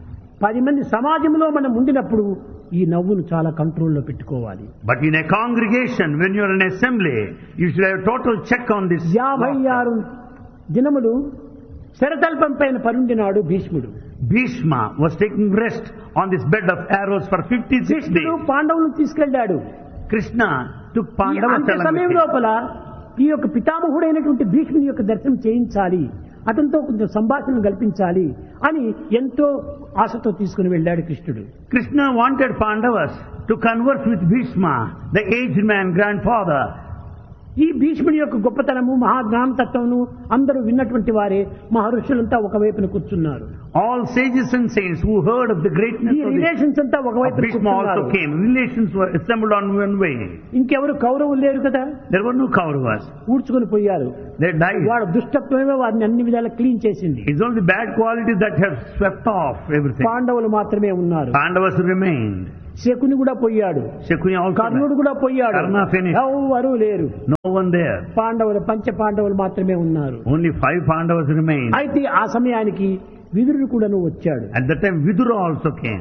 10 మంది సమాజంలో మనం ఉండినప్పుడు ఈ నవ్వును చాలా కంట్రోల్లో పెట్టుకోవాలి. But in a congregation, when you are in assembly, you should have total check on this. 56 దినములు శరతల్పం పైన పరుండినాడు భీష్ముడు. Bhishma was taking rest on this bed of arrows for 56 కృష్ణుడు days. పాండవులను తీసుకెళ్లాడు. Krishna took ఈ Pandavas అంత్య along with సమయం him. లోపల ఈ యొక్క పితామహుడైనటువంటి భీష్ముని యొక్క దర్శనం చేయించాలి, అతనితో కొంచెం సంభాషణ కల్పించాలి అని ఎంతో ఆశతో తీసుకుని వెళ్ళాడు కృష్ణుడు. Krishna wanted Pandavas to converse with Bhishma, the aged man, grandfather. ఈ భీష్ముని యొక్క గొప్పతనము మహాజ్ఞానతత్వమును అందరూ విన్నటువంటి వారే మహర్షులంతా ఒకవైపున కూర్చున్నారు. All sages and saints who heard of the greatness ఈ of రిలేషన్స్ అంతా ఒకవైపున Bhishma also కూర్చున్నారు. came. Relations were assembled on one way. ఇంకెవరు కౌరవులు లేరు కదా, There were no Kauravas. ఊడ్చుకొని పోయారు. They died. వాడు దుష్టత్వమే వారిని అన్ని విధాలా క్లీన్ చేసింది. It's only bad qualities that have swept off everything. పాండవులు మాత్రమే ఉన్నారు. Pandavas remained. శకుని కూడా పోయాడు, Shakuni also కర్ణుడు died. కూడా పోయాడు, Karna finished. ఎవరు లేరు. No one there. పాండవులు పంచ పాండవులు మాత్రమే ఉన్నారు. Only 5 Pandavas remained. అయితే ఆ సమయానికి విదురుడు కూడాను వచ్చాడు. At that time Vidura also came.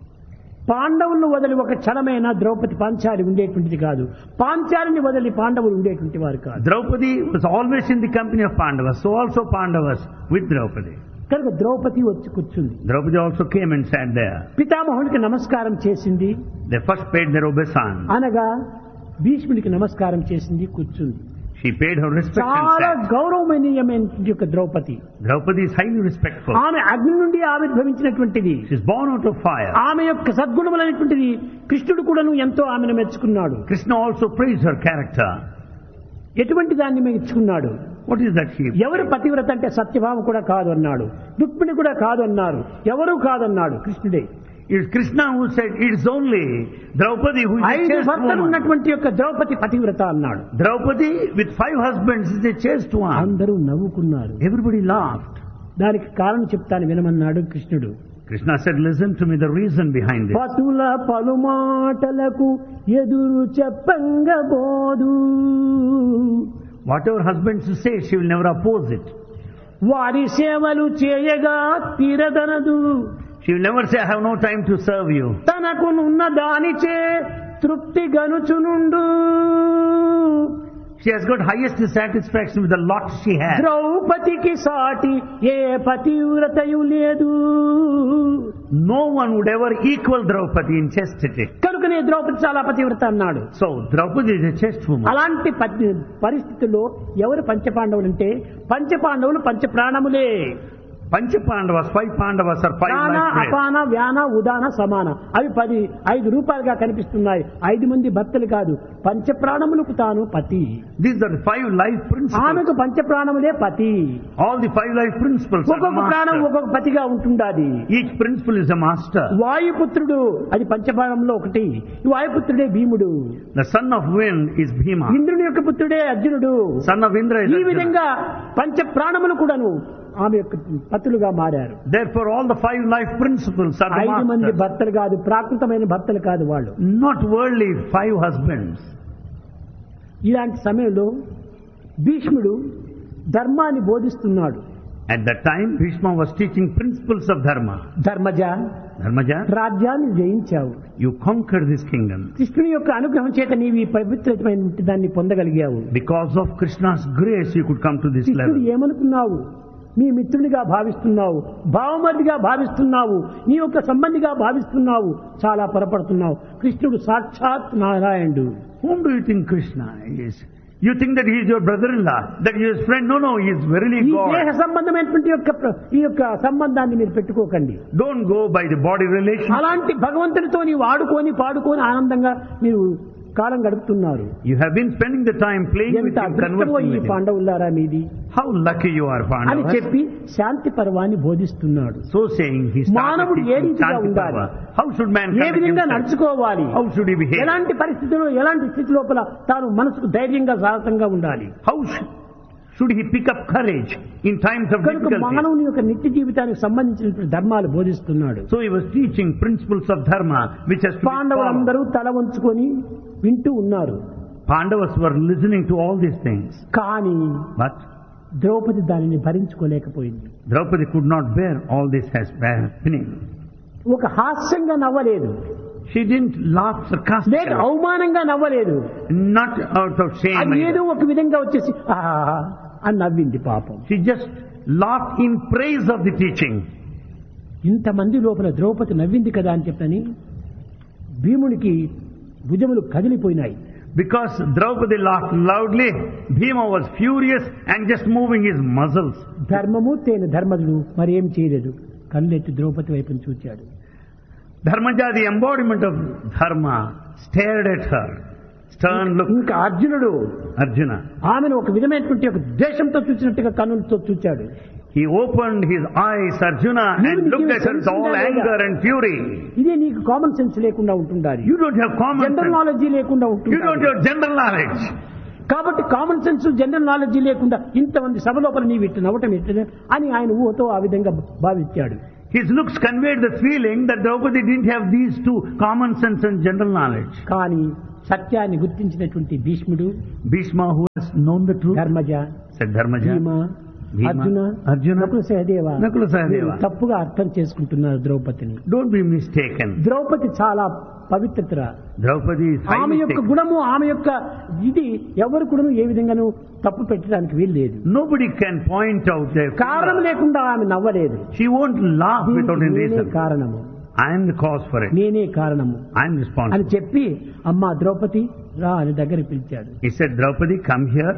పాండవులను వదిలి ఒక క్షణమైన ద్రౌపది పాంచాలి ఉండేటువంటిది కాదు, పాంచాలిని వదిలి పాండవులు ఉండేటువంటి వారు కాదు. Draupadi was always in the company of Pandavas, so also Pandavas with Draupadi. కనుక ద్రౌపది వచ్చి కూర్చుంది. Draupadi also came and sat there. పితామహునికి నమస్కారం చేసింది, They first paid their obeisance. అనగా భీష్ముడికి నమస్కారం చేసింది, కూర్చుంది. She paid her respect and చాలా sat. గౌరవమనీయమైన యొక్క Draupadi. Draupadi is highly respectful. ఆమె అగ్ని నుండి ఆవిర్భవించినటువంటిది. She is born out of fire. ఆమె యొక్క సద్గుణములైనటువంటిది కృష్ణుడు కూడాను ఎంతో ఆమెను మెచ్చుకున్నాడు. Krishna also praised her character. ఎటువంటి దాన్ని మెచ్చుకున్నాడు? What is that she? ఎవరు పతివ్రత అంటే సత్యభామ కూడా కాదు అన్నాడు, రుక్మిణి కూడా కాదు అన్నారు, ఎవరు కాదన్నాడు కృష్ణుడే. It is Krishna who said it is only Draupadi who is a 5 chaste భర్తలు woman. ఉన్నటువంటి యొక్క ద్రౌపది పతివ్రత అన్నాడు. Draupadi with 5 husbands is a chaste one. అందరూ నవ్వుకున్నారు. Everybody laughed. దానికి కారణం చెప్తాను వినమన్నాడు కృష్ణుడు. Krishna said, listen to me, the reason behind this. పతుల పలుమాటలకు ఎదురు చెప్పంగబోదు, Whatever husbands say, she will never oppose it. వారి సేవలు చేయగా తీరదనదు, She will never say, I have no time to serve you. తనకునున్న దానిచే తృప్తి గనుచునుండు. She has got highest satisfaction with the lot she has. ద్రౌపదికి సాటి ఏ పతివ్రతయు లేదు. No one would ever equal Draupadi in chastity. కనుకనే ద్రౌపది చాలా పతివ్రత అన్నాడు. So, Draupadi is a chaste woman. అలాంటి పరిస్థితుల్లో ఎవరు పంచపాండవులు అంటే పంచపాండవులు పంచప్రాణములే. Panchapandavas, 5 Pandavas are 5 దాన life threads. అపాన వ్యాన ఉదాన సమాన అవి 5 రూపాయలుగా కనిపిస్తున్నాయి. 5 మంది భర్తలు కాదు, పంచప్రాణములకు తాను పతి. These are the 5 life principles. ఆమెకు పంచప్రాణములే పతి. All the 5 life principles are the ఒక్కొక్క ప్రాణం master. ఒక్కొక్క పతిగా ఉంటుండాది. Each principle is a master. వాయుపుత్రుడు అది పంచప్రాణంలో ఒకటి. ఈ వాయుపుత్రుడే భీముడు. The son of wind is Bhima. ఇంద్రుని యొక్క పుత్రుడే అర్జునుడు. Son of Indra is ఈ Arjuna. విధంగా పంచప్రాణములు కూడాను ఆమె యొక్క పతులుగా మారారు. Therefore, all the 5 life principles are the 5 మంది masters. భర్తలు కాదు, ప్రాకృతమైన భర్తలు కాదు వాళ్ళు. Not worldly 5 husbands. ఇలాంటి సమయంలో భీష్ముడు ధర్మాన్ని బోధిస్తున్నాడు. At that time, Bhishma was teaching principles of dharma. Dharmaja, Dharmaja, రాజ్యాన్ని జయించావు. you conquered this kingdom. కృష్ణుని యొక్క అనుగ్రహం చేత నీవు ఈ పవిత్రమైన దాన్ని పొందగలిగావు. Because of Krishna's grace, you could come to this కృష్ణుడు level. ఏమనుకున్నావు? నీ మిత్రుడిగా భావిస్తున్నావు, భావమర్దిగా భావిస్తున్నావు, నీ యొక్క సంబంధిగా భావిస్తున్నావు. చాలా పొరపడుతున్నావు. కృష్ణుడు సాక్షాత్ నారాయణుడు. Whom do you think Krishna is? You think that he is your brother-in-law, that he is his friend? No, he is verily ఈ దేహ God. సంబంధమైనటువంటి ఈ యొక్క సంబంధాన్ని మీరు పెట్టుకోకండి. Don't go by the body relation. అలాంటి భగవంతునితో నీవు ఆడుకొని పాడుకొని ఆనందంగా మీరు కాలం గడుపుతున్నారు. You have been spending the time playing with ఎంత him, అదృష్టమో conversing ఈ with him. పాండవులారా మీది How lucky you are, అని Pandavas. చెప్పి శాంతి పర్వాన్ని బోధిస్తున్నాడు. So saying, he started మానవుడు ఏ teaching రీతిగా Shanti ఉండాలి? Parva. How should man A conduct విధంగా himself? నడుచుకోవాలి? How should he behave? ఎలాంటి పరిస్థితుల్లో ఎలాంటి స్థితి లోపల తాను మనసుకు ధైర్యంగా సాహసంగా ఉండాలి? How should he pick up courage in times of కనుక difficulty? మానవుని యొక్క నిత్య జీవితానికి సంబంధించినటువంటి ధర్మాలు బోధిస్తున్నాడు. So he was teaching principles of dharma which has to be followed. పాండవులందరూ తల వంచుకొని వింటూ ఉన్నారు. Pandavas were listening to all these things. కానీ But ద్రౌపది దానిని భరించుకోలేకపోయింది. Draupadi could not bear all this as happening. ఒక హాస్యంగా నవ్వలేదు, She didn't laugh లేక sarcastically. అవమానంగా నవ్వలేదు. Not out of shame. అది ఏదో either. ఒక విధంగా వచ్చేసి ఆహా అని నవ్వింది పాపం. She just laughed in praise of the teaching. ఇంతమంది లోపల ద్రౌపది నవ్వింది కదా అని చెప్పని భీమునికి భుజములు కదిలిపోయినాయి. Because Draupadi laughed loudly, Bhima was furious and just moving his muscles. ధర్మమూర్తి అయిన ధర్మజుడు మరి ఏం చేయలేదు, కళ్ళెత్తి ద్రౌపది వైపుని చూచాడు. Dharmaja, the embodiment of dharma, stared at her. Stern look. ఇంకా అర్జునుడు Arjuna. ఆమెను ఒక విధమైనటువంటి ఒక ద్వేషంతో చూసినట్టుగా కన్నులతో చూచాడు. He opened his eyes, Arjuna, and looked at her with all anger and fury. ఇదే నీకు కామన్ సెన్స్ లేకుండా ఉంటుండాలి, You don't have common general sense. Knowledge లేకుండా You don't ఉంటుంది. have general knowledge. కాబట్టి కామన్ సెన్స్ జనరల్ నాలెడ్జ్ లేకుండా ఇంతమంది సభ లోపల నీవు ఇట్టు నవ్వటం ఎట్టు అని ఆయన ఊహతో ఆ విధంగా భావించాడు. His looks conveyed the feeling that Draupadi didn't have these two, common sense and general knowledge. కానీ సత్యాన్ని గుర్తించినటువంటి భీష్ముడు, Bhishma, who has known the truth, Dharmaja, said Dharmaja, భీమ, Bhima, Arjuna, Arjuna, Nakula Sahadeva Nakula Sahadeva. మీరు తప్పుగా అర్థం చేసుకుంటున్నారు ద్రౌపదిని. Don't be mistaken. ద్రౌపది చాలా పవిత్రత. Draupadi is ఆమె highly యొక్క sacred. గుణము, ఆమె యొక్క ఇది ఎవరు కూడా ఏ విధంగానూ తప్పు పెట్టడానికి వీల్లేదు. Nobody can point out their కారణం failure. లేకుండా ఆమె నవ్వలేదు. She won't laugh without any నేనే reason. కారణము, I am the cause for it. నేనే కారణము I am అని responsible. చెప్పి అమ్మా ద్రౌపది రా అని దగ్గర పిలిచాడు. He said, Draupadi, come here.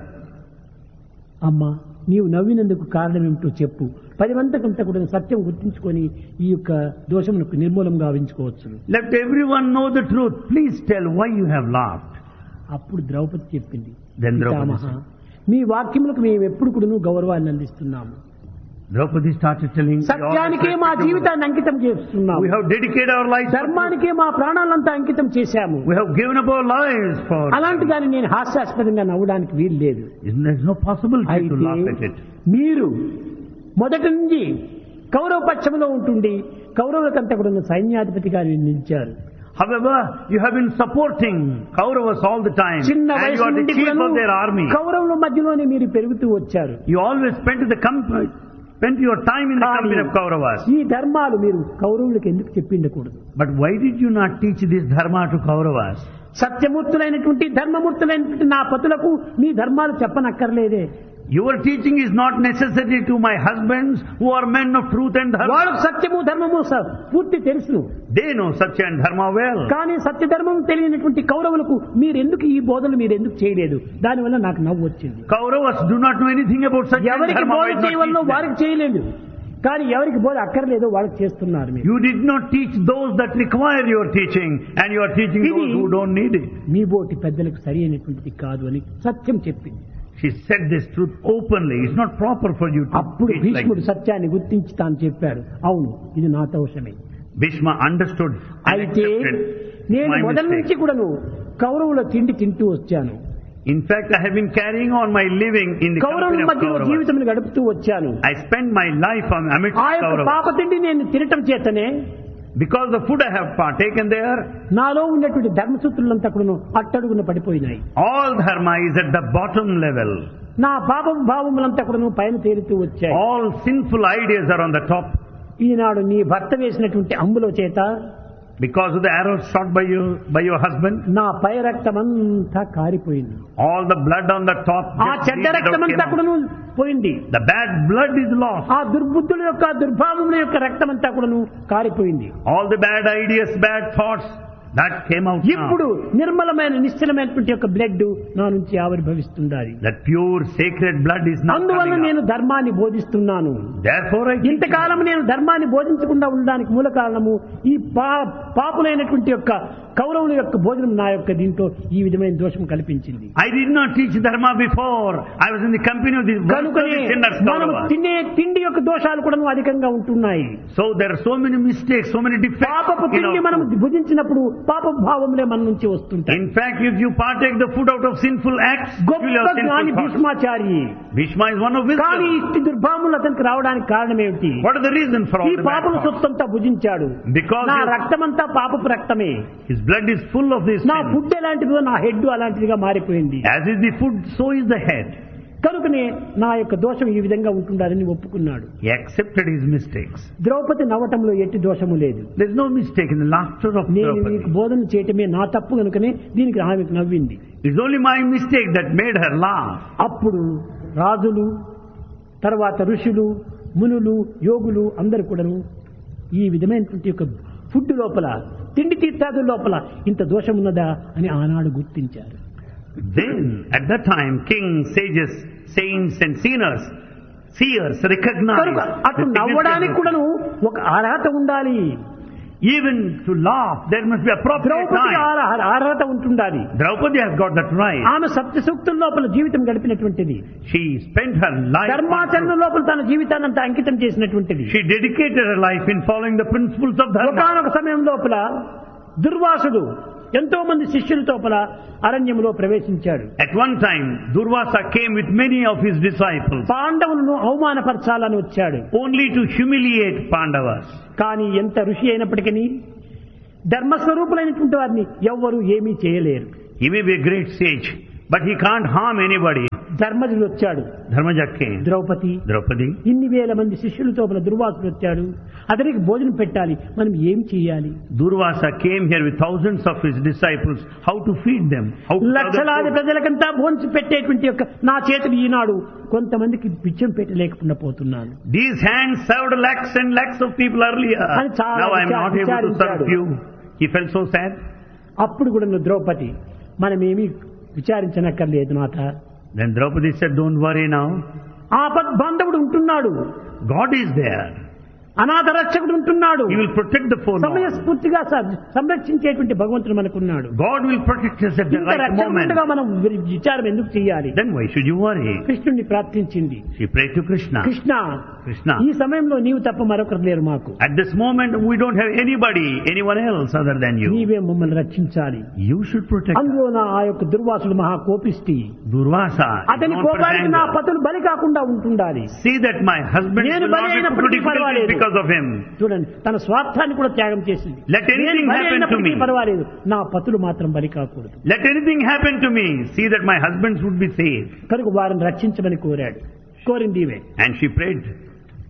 అమ్మా నీవు నవ్వినందుకు కారణం ఏమిటో చెప్పు. 10 మందికంతా కూడా సత్యం గుర్తించుకొని ఈ యొక్క దోషమునకు నిర్మూలం గావించుకోవచ్చు. Let everyone know the truth. Please tell why you have laughed. అప్పుడు ద్రౌపది చెప్పింది, Then Draupadi పితామహ, మీ వాక్యములకు మేము ఎప్పుడు కూడా గౌరవాన్ని అందిస్తున్నాము. Draupadi started telling, "We always సత్యానికే మా respect you. జీవితాన్ని అంకితం చేస్తున్నాము. We have dedicated our lives. ధర్మానికే మా ప్రాణాలంతా అంకితం చేశాము. We have given up our lives for. అలాంటి దాన్ని నేను హాస్యాస్పదంగా నవ్వడానికి వీలు లేదు. There's no possibility to అయితే laugh at it. మీరు మొదటి నుంచి కౌరవ పక్షంలో ఉంటుండి కౌరవులకంతా కూడా సైన్యాధిపతిగా నిలిచారు. However, you have been supporting Kauravas all the time, చిన్న and you వయసు are the నుండి chief కూడాను of their army. కౌరవుల మధ్యలోనే మీరు పెరుగుతూ వచ్చారు. You always spent spent your time in the company of Kauravas. ఈ ధర్మాలు మీరు కౌరవులకు ఎందుకు చెప్పిండకూడదు? But why did you not teach this dharma to Kauravas? సత్యమూర్తులైనటువంటి ధర్మమూర్తులైనటువంటి నా పతులకు మీ ధర్మాలు చెప్పనక్కర్లేదే. Your teaching is not necessary to my husbands who are men of truth and dharma. వాళ్ళకు సత్యము ధర్మము పూర్తి తెలుసును. They know Satya and Dharma well. కానీ సత్యధర్మం తెలియనటువంటి కౌరవులకు మీరెందుకు ఈ బోధలు మీరెందుకు చేయలేదు? దానివల్ల నాకు నవ్వు వచ్చింది. Kauravas do not know anything about Satya and ఎవరికి Dharma. బోధ Why not చేయవల్లో teach them? వారికి చేయలేదు, కానీ ఎవరికి బోధ అక్కర్లేదో వాళ్ళకి చేస్తున్నారు మీరు. You did not teach those that require your teaching, and you are teaching those who don't need it. మీ బోటి పెద్దలకు సరి అయినటువంటిది కాదు అని సత్యం చెప్పింది. She said this truth openly. It's not proper for you to అప్పుడు teach like భీష్ముడు this. సత్యాన్ని గుర్తించి తాను చెప్పాడు, అవును ఇది నా దోషమే. Bhishma understood and అయితే accepted నేను my మొదటి నుంచి mistake. కూడాను కౌరవుల తిండి తింటూ వచ్చాను. In fact, I have been carrying on my living in the కౌరవుల company of మధ్యలో Kauravas. జీవితం గడుపుతూ వచ్చాను. I spent my life amidst ఆ యొక్క Kauravas. పాప తిండి నేను తినటం చేతనే Because the food I have partaken there, నాలో ఉన్నటువంటి ధర్మసూత్రులంతా కూడాను అట్టడుగున పడిపోయినాయి. all dharma is at the bottom level. నా పాపం భావములంతా కూడాను పైన తేలుతూ వచ్చాయి. All sinful ideas are on the top. ఈనాడు నీ భర్త వేసినటువంటి అంబులో చేత Because of the arrows shot by your husband, నా పై రక్తమంతా కారిపోయింది. all the blood on the top ఆ just చెడ్డ bleeded out, రక్తమంతా came కూడాను out. పోయింది. The bad blood is lost. ఆ దుర్బుద్ధుల యొక్క దుర్భావముల యొక్క రక్తమంతా కూడాను కారిపోయింది. All the bad ideas, bad thoughts, that came out ఇప్పుడు now. నిర్మలమైన నిశ్చలమైనటువంటి యొక్క బ్లడ్ నా నుంచి ఆవిర్భవిస్తుండాలి. That pure sacred blood is now అందువల్ల coming నేను out. ధర్మాన్ని బోధిస్తున్నాను. Therefore I teach you. ఇంతకాలం నేను ధర్మాన్ని బోధించకుండా ఉండడానికి మూల కారణము ఈ పాపులైనటువంటి యొక్క కౌరవుల యొక్క భోజనం నా యొక్క దీంట్లో ఈ విధమైన దోషం కల్పించింది. I did not teach dharma before. I was in the company of these కనుకనే sinners, మనం Kauravas. తినే తిండి యొక్క దోషాలు కూడా అధికంగా ఉంటున్నాయి. So there are so many mistakes, so many defects పాపపు in తిండి our మనం food. భుజించినప్పుడు పాప భావములే మన నుంచి వస్తుంటాయి. In fact, if you partake the food out of sinful acts, you will గొప్ప have జ్ఞాని sinful thoughts. Bhishmachari. Bhishma is one of కానీ wisdom. ఇట్టి దుర్భావములు అతనికి రావడానికి కారణం ఏమిటి? What is the reason for all ఈ the bad పాపల thoughts? సొత్తంతా భుజించాడు. Because నా your- రక్తమంతా పాపపు రక్తమే. His blood is full of this నా sin. ఫుడ్ ఎలాంటిదో నా హెడ్ అలాంటిదిగా మారిపోయింది. As is the food, so is the head. కనుకనే నా యొక్క దోషం ఈ విధంగా ఉంటుండాలని ఒప్పుకున్నాడు. He accepted his mistakes. Draupadi నవ్వటంలో ఎట్టి దోషము లేదు. There is no mistake in the laughter of నేను మీకు Draupadi. బోధన చేయటమే నా తప్పు కనుకనే దీనికి ఆమెకు నవ్వింది. It's only my mistake that made her laugh. అప్పుడు రాజులు, తర్వాత ఋషులు, మునులు, యోగులు అందరు కూడాను ఈ విధమైనటువంటి యొక్క ఫుడ్ లోపల, తిండి తీర్థాదుల లోపల ఇంత దోషం ఉన్నదా అని ఆనాడు గుర్తించారు. Then, at that time, kings, sages, saints and seers recognized కనుక అటు the నవ్వడానికి significance. కూడాను ఒక అర్హత ఉండాలి. Even to laugh, there must be appropriate Draupadi time. అర్హత ఉంటుండాలి. Draupadi has got that right. ఆమె సత్య సూక్తుల లోపల జీవితం గడిపినటువంటిది. She spent her life on ధర్మాచరణ truth. లోపల తన జీవితాన్ని అంతా అంకితం చేసినటువంటిది. She dedicated her life in following the principles of dharma. ఒకానొక సమయం లోపల దుర్వాసుడు ఎంతో మంది శిష్యుల లోపల అరణ్యములో ప్రవేశించాడు. At one time, Durvasa came with many of his disciples, పాండవులను అవమానపరచాలని వచ్చాడు. only to humiliate Pandavas. కానీ ఎంత ఋషి అయినప్పటికీ ధర్మస్వరూపులైనటువంటి వారిని ఎవ్వరూ ఏమీ చేయలేరు. He may be a great sage, but he can't harm anybody. ధర్మజుడు వచ్చాడు. Dharmaja came. ద్రౌపది Draupadi, ఇన్ని వేల మంది శిష్యులతో దుర్వాసుడు వచ్చాడు, అతనికి భోజనం పెట్టాలి, మనం ఏం చేయాలి? Durvasa came here with thousands of his disciples. How to feed them? How to serve them లక్షలాది food? ప్రజలకంతా భోంచి పెట్టేటువంటి యొక్క నా చేతులు ఈనాడు కొంతమందికి పిచ్చం పెట్టలేకుండా పోతున్నాను. These hands served lakhs and lakhs of people earlier. అని చాలా Now I am not able to serve విచారించాడు. few. He felt so sad. అప్పుడు కూడా ద్రౌపది మనమేమి విచారించనక్కర్లేదు నాథ, Then Draupadi said, don't worry now. ఆపద్బాంధవుడు ఉంటున్నాడు, God is there. అనాథ రక్షకుడు ఉంటున్నాడు, He will protect the forlorn. సమయస్ఫూర్తిగా సంరక్షించేటువంటి భగవంతుడు మనకున్నాడు. God will protect us at the ఇంత right moment. రక్షకుడుగా మనం విచారం ఎందుకు చేయాలి? Then why should you worry? కృష్ణుడిని ప్రార్థించింది. She prayed to Krishna. Krishna, Krishna, ఈ సమయంలో నీవు తప్ప మరొకరు లేరు మాకు, at this moment we don't have anyone else other than you. నీవే మమ్మల్ని రక్షించాలి. You should protect us. అందులో నా ఆ యొక్క దుర్వాసుడు మహా కోపిష్టి, Durvasa is అతని known for his కోపానికి నా anger. పతులు బలి కాకుండా ఉంటుండాలి. See that my husband నేను will బలి not be put to అయినప్పటికీ difficulties పర్వాలేదు. because of him. చూడండి, తన స్వార్థాన్ని కూడా త్యాగం చేసింది. Let anything నేను బలి happen to అయినప్పటికీ me. పర్వాలేదు, నా పతులు మాత్రం బలి కాకూడదు. Let anything happen to me. See that my husbands would be safe. కనుక వారిని రక్షించమని కోరింది ఇవే. And she prayed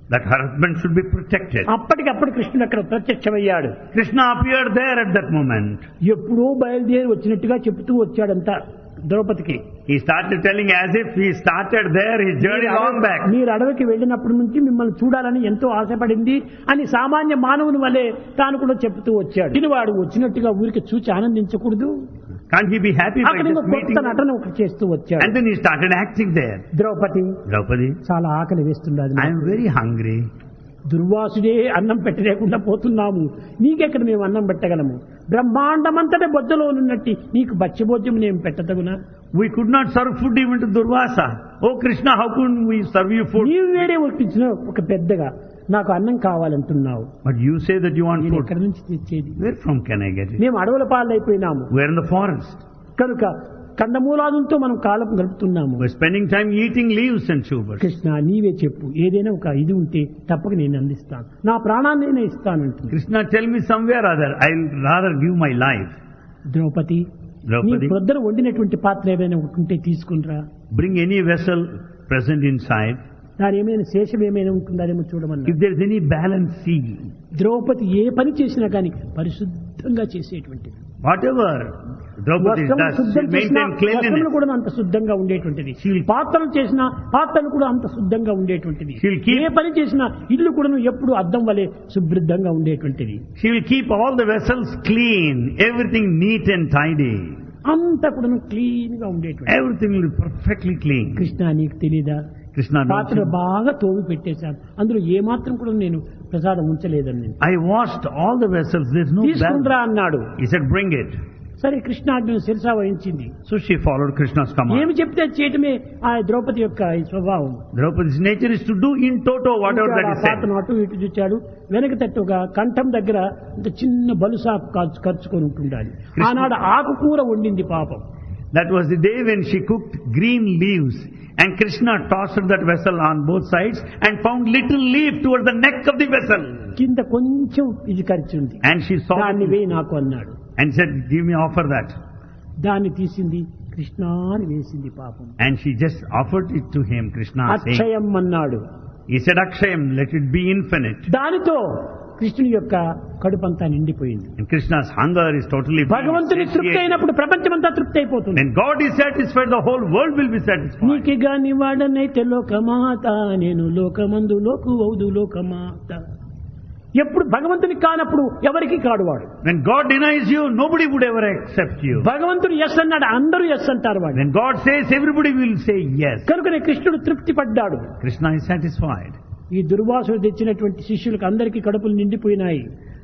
that her husband should be protected. అప్పటికప్పుడు కృష్ణుడు అక్కడ ప్రత్యక్షమయ్యాడు. Krishna appeared there at that moment. ఎప్పుడో బయలుదేరి వచ్చినట్టుగా చెప్తూ వచ్చాడంతా ద్రౌపదికి. He started telling as if he started there his journey long back. మీరు అడవికి వెళ్ళినప్పటి నుంచి మిమ్మల్ని చూడాలని ఎంతో ఆశపడింది అని సామాన్య మానవుని వలె తాను కూడా చెప్తూ వచ్చాడు. దీనివాడు వచ్చినట్టుగా ఊరికి చూచి ఆనందించకూడదు. Can't he be happy by just కొత్త meeting? నటన ఒకటి చేస్తూ వచ్చాడు. And then he started acting there. Draupadi చాలా ఆకలి వేస్తున్నది. I am very hungry. దుర్వాసుడే అన్నం పెట్టలేకుండా పోతున్నాము, నీకెక్కడ మేము అన్నం పెట్టగలము? బ్రహ్మాండమంతటే బొద్దలో ఉన్నట్టు నీకు బచ్చబోద్యం నేను పెట్టదగునా? We could not serve food even to Durvasa. Oh Krishna, how could we serve you food? నీవు వేరే ఉట్టించిన ఒక పెద్దగా నాకు అన్నం కావాలంటున్నావు. But you say that you want food. ఎక్కడి నుంచి తెచ్చేది? Where from can I get it? మేము అడవుల పాలైపోయినాము. We are in the forest. కనుక కందమూలాదులతో మనం కాలం గడుపుతున్నాము. We are spending time eating leaves and tubers. Krishna నీవే చెప్పు, ఏదైనా ఒక ఇది ఉంటే తప్పక నేను అందిస్తాను, నా ప్రాణాన్ని నేను ఇస్తానంటుంది. Krishna, tell me somewhere or other, I'll rather give my life. Draupadi, నీ ప్రొద్దన వండినటువంటి పాత్ర ఏమైనా ఉంటే తీసుకునిరా. Bring any vessel present inside. దాని ఏమైనా శేషం ఏమైనా ఉంటుందానేమో చూడమన్నా. If there is any balance, see. Draupadi ఏ పని చేసినా కానీ పరిశుద్ధంగా చేసేటువంటిది. Whatever Draupadi does, she maintain cleanliness. కూడా అంత శుద్ధంగా ఉండేటువంటిది. పాత్రలు చేసినా పాత్రలు కూడా అంత శుద్ధంగా ఉండేటువంటిది. ఏ పని చేసినా ఇల్లు కూడా ఎప్పుడు అద్దం వలె శుభ్రంగా ఉండేటువంటిది. She will keep all the vessels clean, everything neat and tidy. అంతా కూడా క్లీన్ గా ఉండేటువంటి. Everything will be perfectly clean. Krishna నీకు తెలీదా? Krishna knows. పాత్ర బాగా తోమి పెట్టేశాను, అందులో ఏ మాత్రం కూడా నేను ప్రసాదం ఉంచలేదని. I washed all the vessels, there's no తీసుకుంటా అన్నాడు. He said, bring it. సరే కృష్ణాజ్ఞను శిరసా వహించింది. So she followed Krishna's command. ఏమి చెప్తే చేయటమే ఆ ద్రౌపది యొక్క స్వభావం. Draupadi's nature is to do in toto whatever that is said. పాత్రను అటు ఇటు చూచాడు, వెనక తట్టుగా కంఠం దగ్గర ఇంత చిన్న బలుసాకు ఖర్చుకొని ఉంటుండాలి. ఆనాడు ఆకుకూర వండింది పాపం. That was the day when she cooked green leaves, and Krishna tossed that vessel on both sides and found little leaf towards the neck of the vessel. కింద కొంచెం ఇది ఖర్చుంది. And she saw దాన్ని వేయి నాకు అన్నాడు. and said, give me, offer that. దాన్ని తీసింది, కృష్ణ అని వేసింది పాపం. And she just offered it to him, Krishna saying. అక్షయం అన్నాడు. He said, Akshayam, let it be infinite. దానితో కృష్ణుని యొక్క కడుపంతా నిండిపోయింది. And Krishna's hunger is totally భగవంతుని తృప్తి అయినప్పుడు ప్రపంచమంతా తృప్తి అయిపోతుంది. When God is satisfied, the whole world will be satisfied. నీకి గాని వాడనైతే లోకమాత, నేను లోకమందు లోకువౌదు లోకమాత. ఎప్పుడు భగవంతుని కానప్పుడు ఎవరికి కాడువాడు. When God denies you, nobody would ever accept you. భగవంతుడు ఎస్ అన్నాడు, అందరూ ఎస్ అంటారు వాడు. When God says, everybody will say yes. కనుకనే కృష్ణుడు తృప్తి పడ్డాడు. Krishna is satisfied. ఈ దుర్వాసుడు తెచ్చినటువంటి శిష్యులకు అందరికీ కడుపులు నిండిపోయినాయి.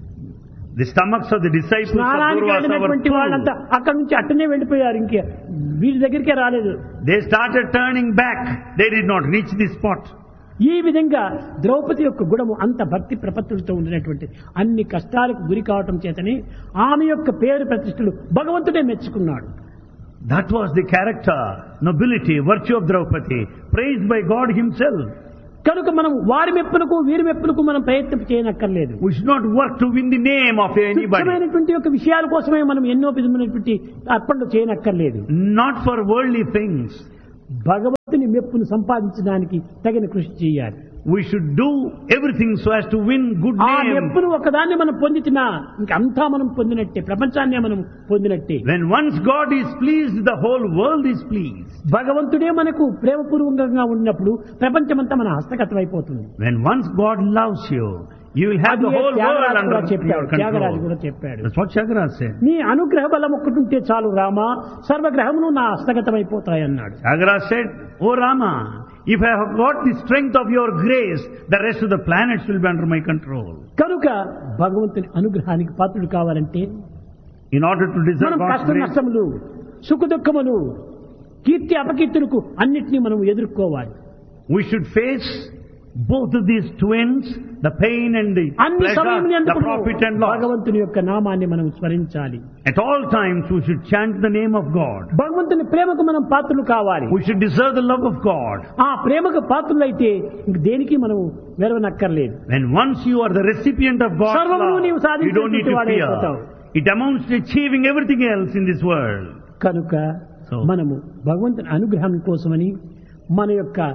The stomachs of the disciples of స్నానానికి వెళ్ళినటువంటి వాళ్ళంతా Durvasa అక్కడి నుంచి అట్టనే వెళ్ళిపోయారు, ఇంకే వీరి దగ్గరికే రాలేదు. they started turning back. They did not reach the spot. ఈ విధంగా ద్రౌపది యొక్క గుణము అంత భక్తి ప్రపత్తులతో ఉండినటువంటి అన్ని కష్టాలకు గురి కావటం చేతనే ఆమె యొక్క పేరు ప్రతిష్టలు భగవంతుడే మెచ్చుకున్నాడు. That was the character, nobility, virtue of Draupadi, praised by God himself. కనుక మనం వారి మెప్పులకు వీరి మెప్పులకు మనం ప్రయత్నం చేయనక్కర్లేదు. We should not work to win the name of anybody. తుచ్చమైనటువంటి యొక్క విషయాల కోసమే మనం ఎన్నో విధమైనటువంటి అర్పణలు చేయనక్కర్లేదు. Not for worldly things. భగవంతుని మెప్పును సంపాదించడానికి తగిన కృషి చేయాలి. We should do everything so as to win good ఆ name. మెప్పును ఒకదాన్ని మనం పొందితినా ఇంకంతా మనం పొందినట్టే, ప్రపంచాన్నే మనం పొందినట్టే. When once God is pleased, the whole world is pleased. భగవంతుడే మనకు ప్రేమపూర్వకంగా ఉన్నప్పుడు ప్రపంచమంతా మన హస్తగతం అయిపోతుంది. When once God loves you, you will have the whole world under your Tyagaraju కూడా control. చెప్పాడు. That's what Tyagaraja said. నీ అనుగ్రహ బలం ఒక్కటుంటే చాలు రామా, సర్వగ్రహమును నా హస్తగతం అయిపోతాయన్నాడు. Tyagaraja said, "Oh Rama, if I have got the strength of your grace, the rest of the planets will be under my control." కనుక భగవంతుని అనుగ్రహానికి పాత్రుడు కావాలంటే In order to deserve మనం God's కష్ట grace, నష్టములు, సుఖ దుఃఖములు, కీర్తి అపకీర్తులకు అన్నిటినీ మనం ఎదుర్కోవాలి. we should face both of these twins, the pain and the అన్ని pleasure, సమయం the profit and loss. భగవంతుని యొక్క నామాన్ని మనం స్మరించాలి. At all times we should chant the name of God. భగవంతుని ప్రేమకు మనం పాత్రులు కావాలి. We should deserve the love of God. ఆ ప్రేమకు పాత్రులైతే ఇంక దేనికి మనం వెరవనక్కర్లేదు. When once you are the recipient of God's సర్వమును నీవు love, you don't need to సాధించేవాడైపోతావు. fear. It amounts to achieving everything else in this world. కనుక మనము భగవంతుని అనుగ్రహం కోసమని మన యొక్క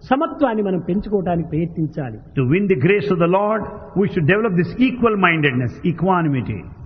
సమత్వాన్ని మనం పెంచుకోవడానికి ప్రయత్నించాలి. To win the grace of the Lord, we should develop this equal-mindedness, equanimity.